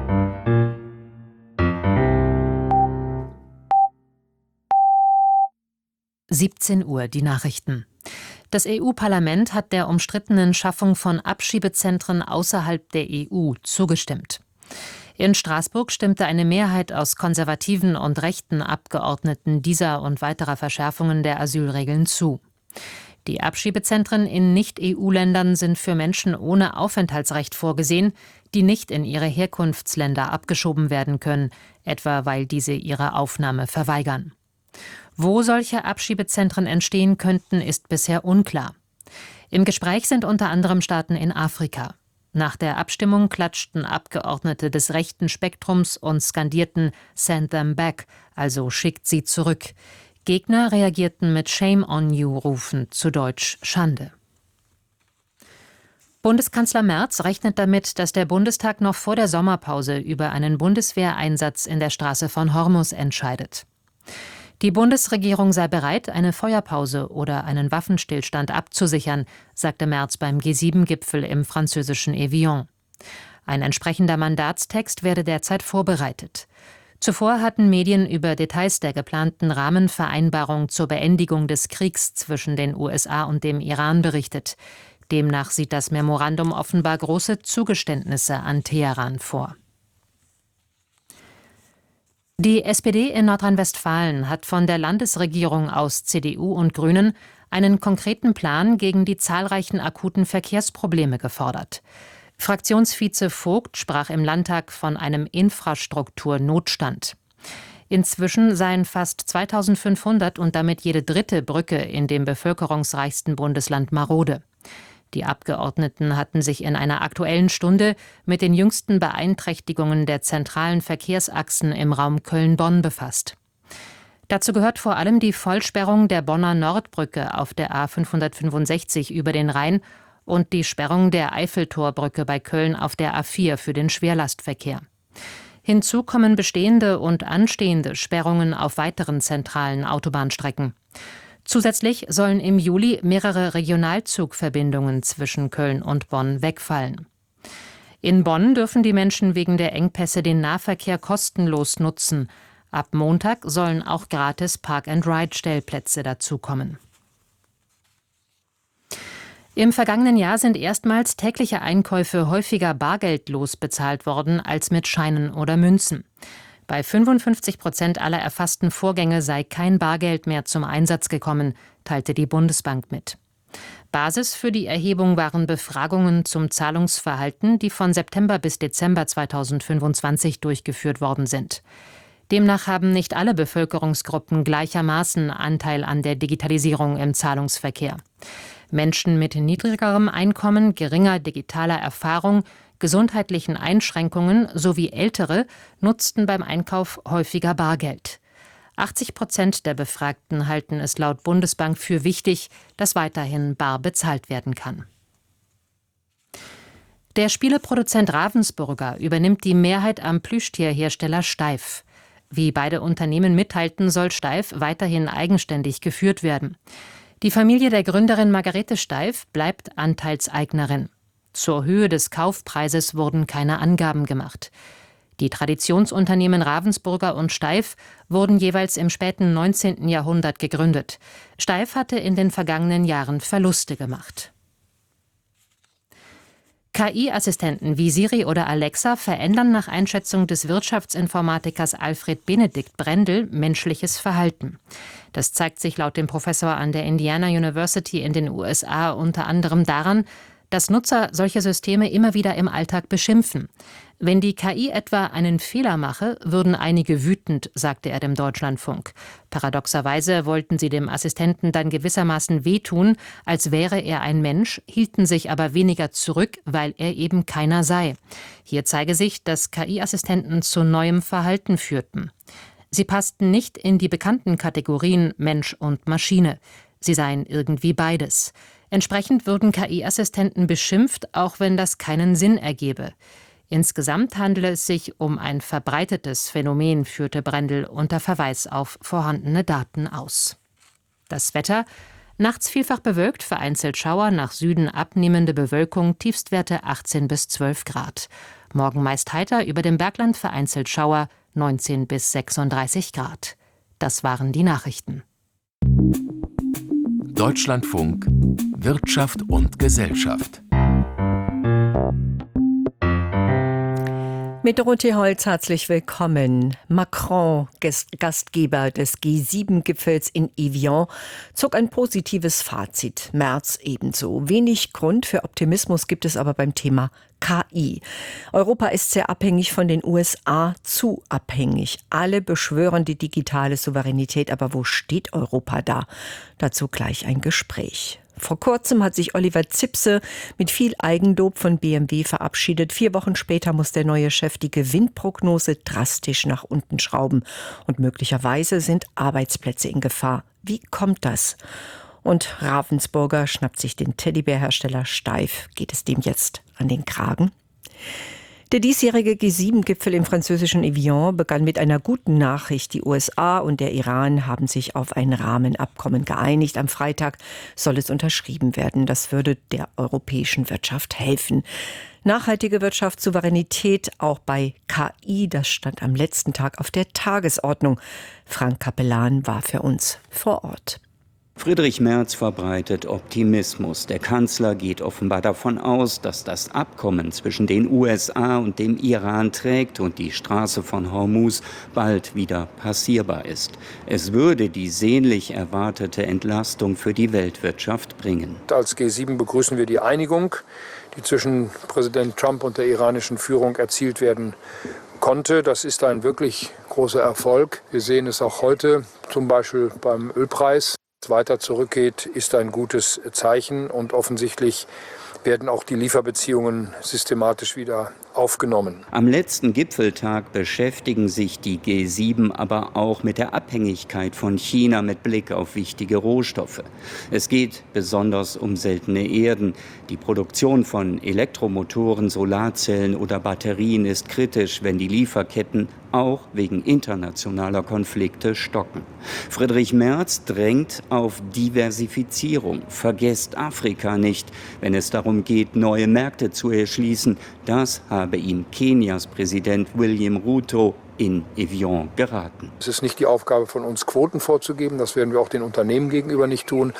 siebzehn Uhr, die Nachrichten. Das E U-Parlament hat der umstrittenen Schaffung von Abschiebezentren außerhalb der E U zugestimmt. In Straßburg stimmte eine Mehrheit aus konservativen und rechten Abgeordneten dieser und weiterer Verschärfungen der Asylregeln zu. Die Abschiebezentren in Nicht-E U-Ländern sind für Menschen ohne Aufenthaltsrecht vorgesehen, die nicht in ihre Herkunftsländer abgeschoben werden können, etwa weil diese ihre Aufnahme verweigern. Wo solche Abschiebezentren entstehen könnten, ist bisher unklar. Im Gespräch sind unter anderem Staaten in Afrika. Nach der Abstimmung klatschten Abgeordnete des rechten Spektrums und skandierten "Send them back", also schickt sie zurück. Gegner reagierten mit "Shame on you"-Rufen, zu Deutsch Schande. Bundeskanzler Merz rechnet damit, dass der Bundestag noch vor der Sommerpause über einen Bundeswehreinsatz in der Straße von Hormuz entscheidet. Die Bundesregierung sei bereit, eine Feuerpause oder einen Waffenstillstand abzusichern, sagte Merz beim G sieben Gipfel im französischen Evian. Ein entsprechender Mandatstext werde derzeit vorbereitet. Zuvor hatten Medien über Details der geplanten Rahmenvereinbarung zur Beendigung des Kriegs zwischen den U S A und dem Iran berichtet. Demnach sieht das Memorandum offenbar große Zugeständnisse an Teheran vor. Die S P D in Nordrhein-Westfalen hat von der Landesregierung aus C D U und Grünen einen konkreten Plan gegen die zahlreichen akuten Verkehrsprobleme gefordert. Fraktionsvize Vogt sprach im Landtag von einem Infrastrukturnotstand. Inzwischen seien fast zweitausendfünfhundert und damit jede dritte Brücke in dem bevölkerungsreichsten Bundesland marode. Die Abgeordneten hatten sich in einer Aktuellen Stunde mit den jüngsten Beeinträchtigungen der zentralen Verkehrsachsen im Raum Köln-Bonn befasst. Dazu gehört vor allem die Vollsperrung der Bonner Nordbrücke auf der A fünfhundertfünfundsechzig über den Rhein und die Sperrung der Eiffeltorbrücke bei Köln auf der A vier für den Schwerlastverkehr. Hinzu kommen bestehende und anstehende Sperrungen auf weiteren zentralen Autobahnstrecken. Zusätzlich sollen im Juli mehrere Regionalzugverbindungen zwischen Köln und Bonn wegfallen. In Bonn dürfen die Menschen wegen der Engpässe den Nahverkehr kostenlos nutzen. Ab Montag sollen auch gratis Park-and-Ride-Stellplätze dazukommen. Im vergangenen Jahr sind erstmals tägliche Einkäufe häufiger bargeldlos bezahlt worden als mit Scheinen oder Münzen. Bei fünfundfünfzig Prozent aller erfassten Vorgänge sei kein Bargeld mehr zum Einsatz gekommen, teilte die Bundesbank mit. Basis für die Erhebung waren Befragungen zum Zahlungsverhalten, die von September bis Dezember zweitausendfünfundzwanzig durchgeführt worden sind. Demnach haben nicht alle Bevölkerungsgruppen gleichermaßen Anteil an der Digitalisierung im Zahlungsverkehr. Menschen mit niedrigerem Einkommen, geringer digitaler Erfahrung, gesundheitlichen Einschränkungen sowie Ältere nutzten beim Einkauf häufiger Bargeld. achtzig Prozent der Befragten halten es laut Bundesbank für wichtig, dass weiterhin bar bezahlt werden kann. Der Spieleproduzent Ravensburger übernimmt die Mehrheit am Plüschtierhersteller Steiff. Wie beide Unternehmen mitteilten, soll Steiff weiterhin eigenständig geführt werden. Die Familie der Gründerin Margarete Steiff bleibt Anteilseignerin. Zur Höhe des Kaufpreises wurden keine Angaben gemacht. Die Traditionsunternehmen Ravensburger und Steiff wurden jeweils im späten neunzehnten Jahrhundert gegründet. Steiff hatte in den vergangenen Jahren Verluste gemacht. K I-Assistenten wie Siri oder Alexa verändern nach Einschätzung des Wirtschaftsinformatikers Alfred Benedikt Brendel menschliches Verhalten. Das zeigt sich laut dem Professor an der Indiana University in den U S A unter anderem daran, dass Nutzer solche Systeme immer wieder im Alltag beschimpfen. Wenn die K I etwa einen Fehler mache, würden einige wütend, sagte er dem Deutschlandfunk. Paradoxerweise wollten sie dem Assistenten dann gewissermaßen wehtun, als wäre er ein Mensch, hielten sich aber weniger zurück, weil er eben keiner sei. Hier zeige sich, dass K I-Assistenten zu neuem Verhalten führten. Sie passten nicht in die bekannten Kategorien Mensch und Maschine. Sie seien irgendwie beides. Entsprechend würden K I-Assistenten beschimpft, auch wenn das keinen Sinn ergebe. Insgesamt handele es sich um ein verbreitetes Phänomen, führte Brendel unter Verweis auf vorhandene Daten aus. Das Wetter: nachts vielfach bewölkt, vereinzelt Schauer, nach Süden abnehmende Bewölkung, Tiefstwerte achtzehn bis zwölf Grad. Morgen meist heiter, über dem Bergland vereinzelt Schauer, neunzehn bis sechsunddreißig Grad. Das waren die Nachrichten. Deutschlandfunk Wirtschaft und Gesellschaft. Mit Dorothee Holz herzlich willkommen. Macron, Gastgeber des G sieben Gipfels in Evian, zog ein positives Fazit. Merz ebenso. Wenig Grund für Optimismus gibt es aber beim Thema K I. Europa ist sehr abhängig von den U S A, zu abhängig. Alle beschwören die digitale Souveränität, aber wo steht Europa da? Dazu gleich ein Gespräch. Vor kurzem hat sich Oliver Zipse mit viel Eigenlob von B M W verabschiedet. Vier Wochen später muss der neue Chef die Gewinnprognose drastisch nach unten schrauben. Und möglicherweise sind Arbeitsplätze in Gefahr. Wie kommt das? Und Ravensburger schnappt sich den Teddybärhersteller Steiff. Geht es dem jetzt an den Kragen? Der diesjährige G sieben Gipfel im französischen Evian begann mit einer guten Nachricht. Die U S A und der Iran haben sich auf ein Rahmenabkommen geeinigt. Am Freitag soll es unterschrieben werden. Das würde der europäischen Wirtschaft helfen. Nachhaltige Wirtschaftssouveränität auch bei K I, das stand am letzten Tag auf der Tagesordnung. Frank Capellan war für uns vor Ort. Friedrich Merz verbreitet Optimismus. Der Kanzler geht offenbar davon aus, dass das Abkommen zwischen den U S A und dem Iran trägt und die Straße von Hormuz bald wieder passierbar ist. Es würde die sehnlich erwartete Entlastung für die Weltwirtschaft bringen. Als G sieben begrüßen wir die Einigung, die zwischen Präsident Trump und der iranischen Führung erzielt werden konnte. Das ist ein wirklich großer Erfolg. Wir sehen es auch heute, zum Beispiel beim Ölpreis. Weiter zurückgeht, ist ein gutes Zeichen und offensichtlich werden auch die Lieferbeziehungen systematisch wieder aufgenommen. Am letzten Gipfeltag beschäftigen sich die G sieben aber auch mit der Abhängigkeit von China mit Blick auf wichtige Rohstoffe. Es geht besonders um seltene Erden. Die Produktion von Elektromotoren, Solarzellen oder Batterien ist kritisch, wenn die Lieferketten auch wegen internationaler Konflikte stocken. Friedrich Merz drängt auf Diversifizierung. Vergesst Afrika nicht, wenn es darum geht, neue Märkte zu erschließen. Das habe ihm Kenias Präsident William Ruto in Evian geraten. Es ist nicht die Aufgabe von uns, Quoten vorzugeben. Das werden wir auch den Unternehmen gegenüber nicht tun.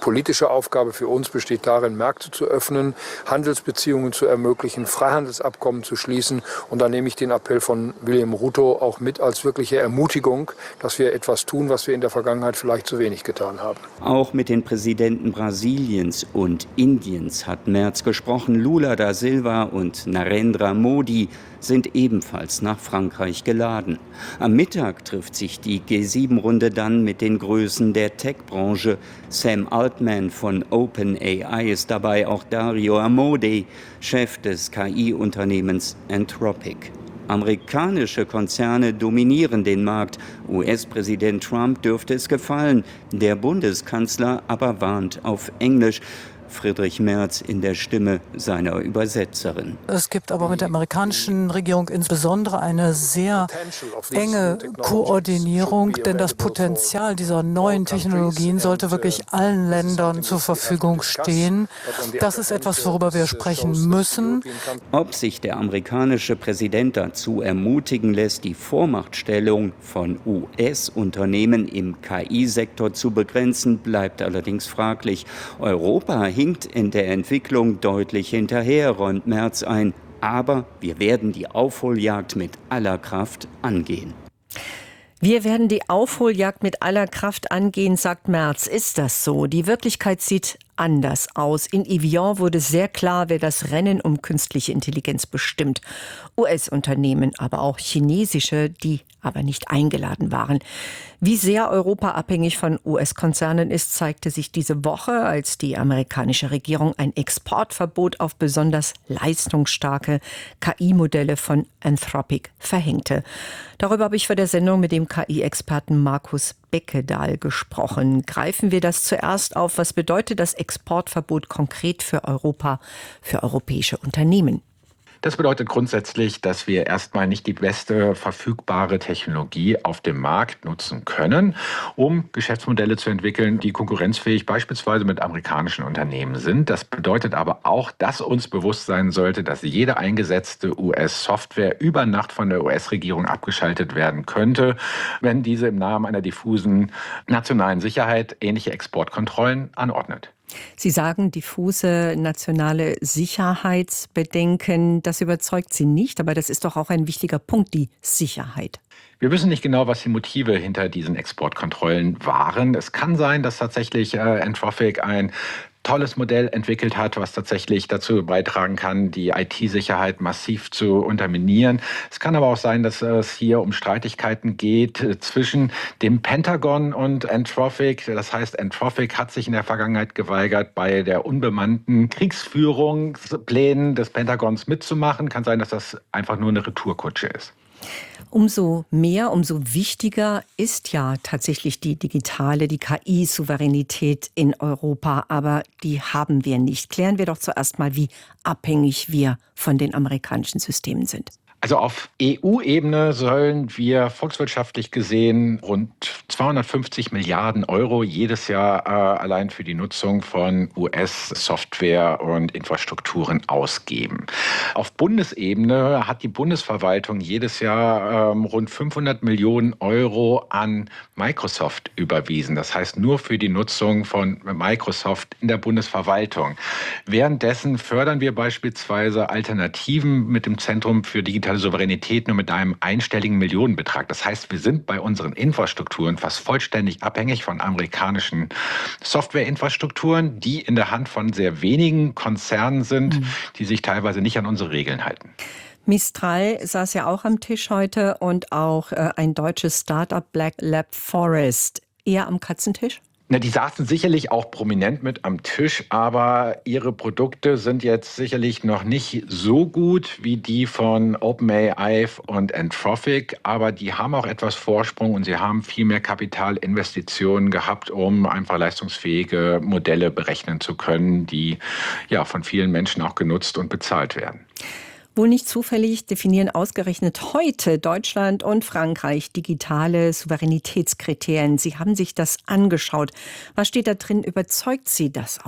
politische Aufgabe für uns besteht darin, Märkte zu öffnen, Handelsbeziehungen zu ermöglichen, Freihandelsabkommen zu schließen. Und da nehme ich den Appell von William Ruto auch mit als wirkliche Ermutigung, dass wir etwas tun, was wir in der Vergangenheit vielleicht zu wenig getan haben. Auch mit den Präsidenten Brasiliens und Indiens hat Merz gesprochen. Lula da Silva und Narendra Modi sind ebenfalls nach Frankreich geladen. Am Mittag trifft sich die G sieben Runde dann mit den Größen der Tech-Branche. Sam Altman von OpenAI ist dabei, auch Dario Amodei, Chef des K I-Unternehmens Anthropic. Amerikanische Konzerne dominieren den Markt. U S-Präsident Trump dürfte es gefallen. Der Bundeskanzler aber warnt auf Englisch. Friedrich Merz in der Stimme seiner Übersetzerin. Es gibt aber mit der amerikanischen Regierung insbesondere eine sehr enge Koordinierung, denn das Potenzial dieser neuen Technologien sollte wirklich allen Ländern zur Verfügung stehen. Das ist etwas, worüber wir sprechen müssen. Ob sich der amerikanische Präsident dazu ermutigen lässt, die Vormachtstellung von U S-Unternehmen im K I-Sektor zu begrenzen, bleibt allerdings fraglich. Europa hinkt in der Entwicklung deutlich hinterher, räumt Merz ein. Aber wir werden die Aufholjagd mit aller Kraft angehen. Wir werden die Aufholjagd mit aller Kraft angehen, sagt Merz. Ist das so? Die Wirklichkeit sieht anders aus. In Evian wurde sehr klar, wer das Rennen um künstliche Intelligenz bestimmt. U S-Unternehmen, aber auch chinesische, die aber nicht eingeladen waren. Wie sehr Europa abhängig von U S-Konzernen ist, zeigte sich diese Woche, als die amerikanische Regierung ein Exportverbot auf besonders leistungsstarke K I-Modelle von Anthropic verhängte. Darüber habe ich vor der Sendung mit dem K I-Experten Markus Beckedahl gesprochen. Greifen wir das zuerst auf. Was bedeutet das Exportverbot konkret für Europa, für europäische Unternehmen? Das bedeutet grundsätzlich, dass wir erstmal nicht die beste verfügbare Technologie auf dem Markt nutzen können, um Geschäftsmodelle zu entwickeln, die konkurrenzfähig beispielsweise mit amerikanischen Unternehmen sind. Das bedeutet aber auch, dass uns bewusst sein sollte, dass jede eingesetzte U S-Software über Nacht von der U S-Regierung abgeschaltet werden könnte, wenn diese im Namen einer diffusen nationalen Sicherheit ähnliche Exportkontrollen anordnet. Sie sagen, diffuse nationale Sicherheitsbedenken, das überzeugt Sie nicht, aber das ist doch auch ein wichtiger Punkt, die Sicherheit. Wir wissen nicht genau, was die Motive hinter diesen Exportkontrollen waren. Es kann sein, dass tatsächlich äh, Anthropic ein tolles Modell entwickelt hat, was tatsächlich dazu beitragen kann, die I T-Sicherheit massiv zu unterminieren. Es kann aber auch sein, dass es hier um Streitigkeiten geht zwischen dem Pentagon und Anthropic. Das heißt, Anthropic hat sich in der Vergangenheit geweigert, bei der unbemannten Kriegsführungsplänen des Pentagons mitzumachen. Kann sein, dass das einfach nur eine Retourkutsche ist. Umso mehr, umso wichtiger ist ja tatsächlich die digitale, die K I-Souveränität in Europa. Aber die haben wir nicht. Klären wir doch zuerst mal, wie abhängig wir von den amerikanischen Systemen sind. Also auf E U-Ebene sollen wir volkswirtschaftlich gesehen rund zweihundertfünfzig Milliarden Euro jedes Jahr äh, allein für die Nutzung von U S-Software und Infrastrukturen ausgeben. Auf Bundesebene hat die Bundesverwaltung jedes Jahr ähm, rund fünfhundert Millionen Euro an Microsoft überwiesen. Das heißt nur für die Nutzung von Microsoft in der Bundesverwaltung. Währenddessen fördern wir beispielsweise Alternativen mit dem Zentrum für digitale Souveränität nur mit einem einstelligen Millionenbetrag. Das heißt, wir sind bei unseren Infrastrukturen fast vollständig abhängig von amerikanischen Softwareinfrastrukturen, die in der Hand von sehr wenigen Konzernen sind, mhm. die sich teilweise nicht an unsere Regeln halten. Mistral saß ja auch am Tisch heute und auch äh, ein deutsches Startup Black Lab Forest. Eher am Katzentisch? Na, die saßen sicherlich auch prominent mit am Tisch, aber ihre Produkte sind jetzt sicherlich noch nicht so gut wie die von OpenAI und Anthropic, aber die haben auch etwas Vorsprung und sie haben viel mehr Kapitalinvestitionen gehabt, um einfach leistungsfähige Modelle berechnen zu können, die ja von vielen Menschen auch genutzt und bezahlt werden. Wohl nicht zufällig definieren ausgerechnet heute Deutschland und Frankreich digitale Souveränitätskriterien. Sie haben sich das angeschaut. Was steht da drin? Überzeugt Sie das auch?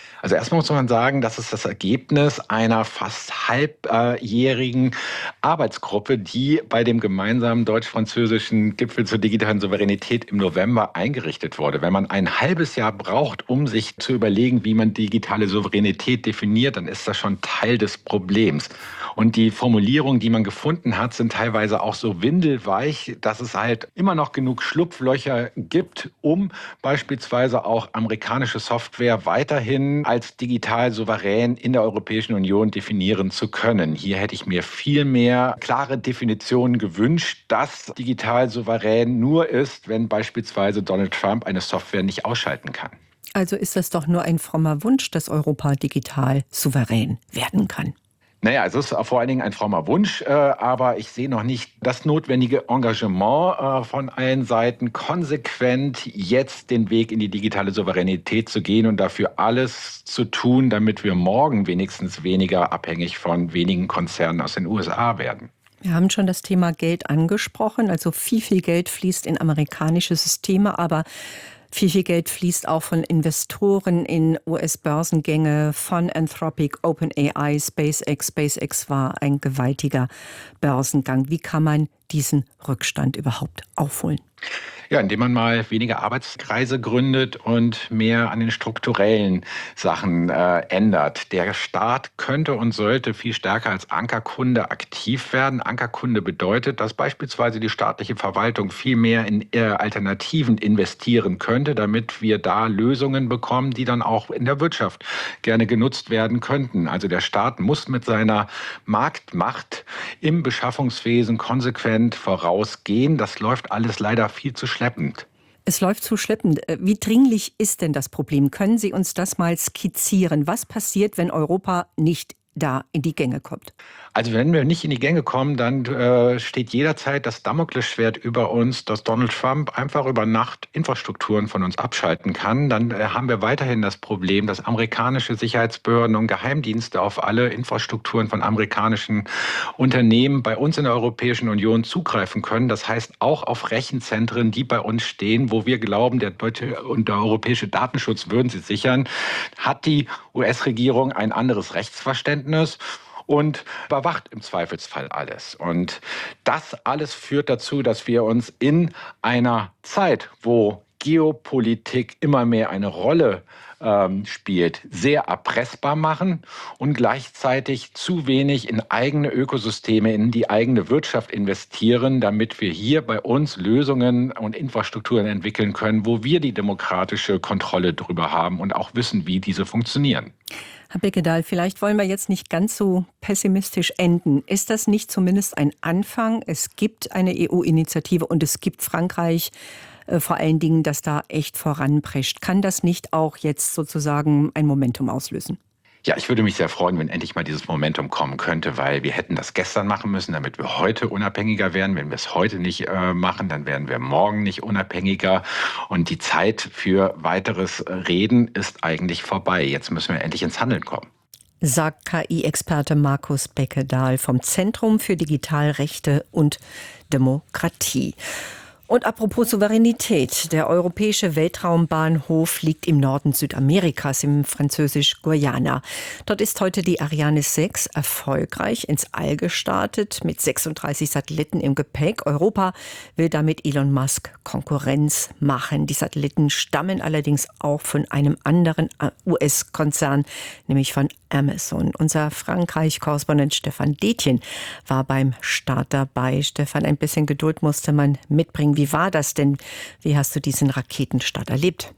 Also erstmal muss man sagen, das ist das Ergebnis einer fast halbjährigen Arbeitsgruppe, die bei dem gemeinsamen deutsch-französischen Gipfel zur digitalen Souveränität im November eingerichtet wurde. Wenn man ein halbes Jahr braucht, um sich zu überlegen, wie man digitale Souveränität definiert, dann ist das schon Teil des Problems. Und die Formulierungen, die man gefunden hat, sind teilweise auch so windelweich, dass es halt immer noch genug Schlupflöcher gibt, um beispielsweise auch amerikanische Software weiterhin als digital souverän in der Europäischen Union definieren zu können. Hier hätte ich mir viel mehr klare Definitionen gewünscht, dass digital souverän nur ist, wenn beispielsweise Donald Trump eine Software nicht ausschalten kann. Also ist das doch nur ein frommer Wunsch, dass Europa digital souverän werden kann. Naja, es ist vor allen Dingen ein frommer Wunsch, äh, aber ich sehe noch nicht das notwendige Engagement äh, von allen Seiten, konsequent jetzt den Weg in die digitale Souveränität zu gehen und dafür alles zu tun, damit wir morgen wenigstens weniger abhängig von wenigen Konzernen aus den U S A werden. Wir haben schon das Thema Geld angesprochen, also viel, viel Geld fließt in amerikanische Systeme, aber viel, viel Geld fließt auch von Investoren in U S-Börsengänge, von Anthropic, OpenAI, SpaceX. SpaceX war ein gewaltiger Börsengang. Wie kann man diesen Rückstand überhaupt aufholen? Ja, indem man mal weniger Arbeitskreise gründet und mehr an den strukturellen Sachen äh, ändert. Der Staat könnte und sollte viel stärker als Ankerkunde aktiv werden. Ankerkunde bedeutet, dass beispielsweise die staatliche Verwaltung viel mehr in äh, Alternativen investieren könnte, damit wir da Lösungen bekommen, die dann auch in der Wirtschaft gerne genutzt werden könnten. Also der Staat muss mit seiner Marktmacht im Beschaffungswesen konsequent vorausgehen. Das läuft alles leider viel zu schleppend. Es läuft zu schleppend. Wie dringlich ist denn das Problem? Können Sie uns das mal skizzieren? Was passiert, wenn Europa nicht da in die Gänge kommt? Also wenn wir nicht in die Gänge kommen, dann äh, steht jederzeit das Damoklesschwert über uns, dass Donald Trump einfach über Nacht Infrastrukturen von uns abschalten kann. Dann äh, haben wir weiterhin das Problem, dass amerikanische Sicherheitsbehörden und Geheimdienste auf alle Infrastrukturen von amerikanischen Unternehmen bei uns in der Europäischen Union zugreifen können. Das heißt auch auf Rechenzentren, die bei uns stehen, wo wir glauben, der deutsche und der europäische Datenschutz würden sie sichern, hat die U S-Regierung ein anderes Rechtsverständnis und überwacht im Zweifelsfall alles. Und das alles führt dazu, dass wir uns in einer Zeit, wo Geopolitik immer mehr eine Rolle ähm, spielt, sehr erpressbar machen und gleichzeitig zu wenig in eigene Ökosysteme, in die eigene Wirtschaft investieren, damit wir hier bei uns Lösungen und Infrastrukturen entwickeln können, wo wir die demokratische Kontrolle drüber haben und auch wissen, wie diese funktionieren. Herr Beckedahl, vielleicht wollen wir jetzt nicht ganz so pessimistisch enden. Ist das nicht zumindest ein Anfang? Es gibt eine E U-Initiative und es gibt Frankreich, äh, vor allen Dingen, das da echt voranprescht. Kann das nicht auch jetzt sozusagen ein Momentum auslösen? Ja, ich würde mich sehr freuen, wenn endlich mal dieses Momentum kommen könnte, weil wir hätten das gestern machen müssen, damit wir heute unabhängiger werden. Wenn wir es heute nicht äh, machen, dann werden wir morgen nicht unabhängiger. Und die Zeit für weiteres Reden ist eigentlich vorbei. Jetzt müssen wir endlich ins Handeln kommen. Sagt K I-Experte Markus Beckedahl vom Zentrum für Digitalrechte und Demokratie. Und apropos Souveränität, der europäische Weltraumbahnhof liegt im Norden Südamerikas, im französisch-Guyana. Dort ist heute die Ariane sechs erfolgreich ins All gestartet, mit sechsunddreißig Satelliten im Gepäck. Europa will damit Elon Musk Konkurrenz machen. Die Satelliten stammen allerdings auch von einem anderen U S-Konzern, nämlich von Amazon. Unser Frankreich-Korrespondent Stefan Detjen war beim Start dabei. Stefan, ein bisschen Geduld musste man mitbringen. Wie war das denn? Wie hast du diesen Raketenstart erlebt?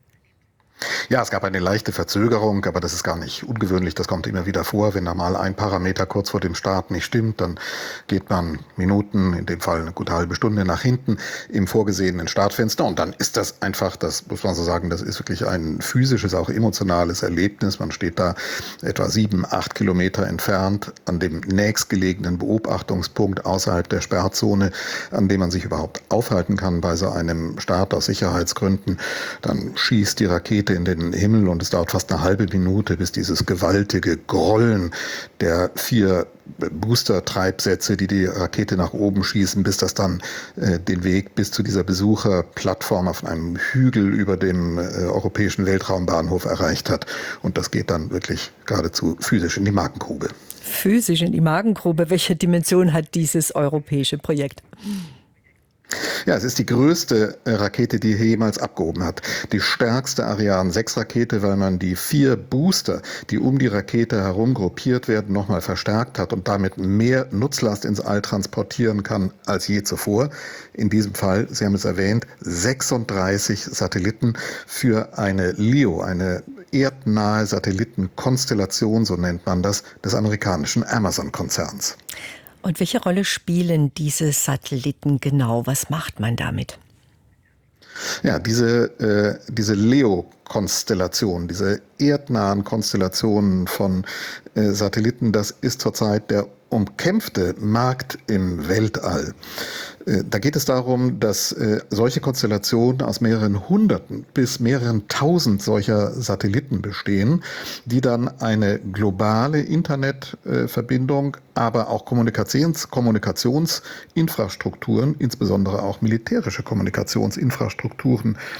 Ja, es gab eine leichte Verzögerung, aber das ist gar nicht ungewöhnlich. Das kommt immer wieder vor. Wenn da mal ein Parameter kurz vor dem Start nicht stimmt, dann geht man Minuten, in dem Fall eine gute halbe Stunde nach hinten im vorgesehenen Startfenster. Und dann ist das einfach, das muss man so sagen, das ist wirklich ein physisches, auch emotionales Erlebnis. Man steht da etwa sieben, acht Kilometer entfernt an dem nächstgelegenen Beobachtungspunkt außerhalb der Sperrzone, an dem man sich überhaupt aufhalten kann bei so einem Start aus Sicherheitsgründen. Dann schießt die Rakete Rakete in den Himmel und es dauert fast eine halbe Minute, bis dieses gewaltige Grollen der vier Booster-Treibsätze, die die Rakete nach oben schießen, bis das dann äh, den Weg bis zu dieser Besucherplattform auf einem Hügel über dem äh, europäischen Weltraumbahnhof erreicht hat. Und das geht dann wirklich geradezu physisch in die Magengrube. Physisch in die Magengrube. Welche Dimension hat dieses europäische Projekt? Ja, es ist die größte Rakete, die jemals abgehoben hat. Die stärkste Ariane sechs Rakete, weil man die vier Booster, die um die Rakete herum gruppiert werden, nochmal verstärkt hat und damit mehr Nutzlast ins All transportieren kann als je zuvor. In diesem Fall, Sie haben es erwähnt, sechsunddreißig Satelliten für eine L E O, eine erdnahe Satellitenkonstellation, so nennt man das, des amerikanischen Amazon-Konzerns. Und welche Rolle spielen diese Satelliten genau? Was macht man damit? Ja, diese, äh, diese L E O-Konstellation, diese erdnahen Konstellationen von äh, Satelliten, das ist zurzeit der umkämpfte Markt im Weltall. Äh, da geht es darum, dass äh, solche Konstellationen aus mehreren Hunderten bis mehreren tausend solcher Satelliten bestehen, die dann eine globale Internetverbindung, äh, aber auch Kommunikations Kommunikationsinfrastrukturen, insbesondere auch militärische Kommunikationsinfrastrukturen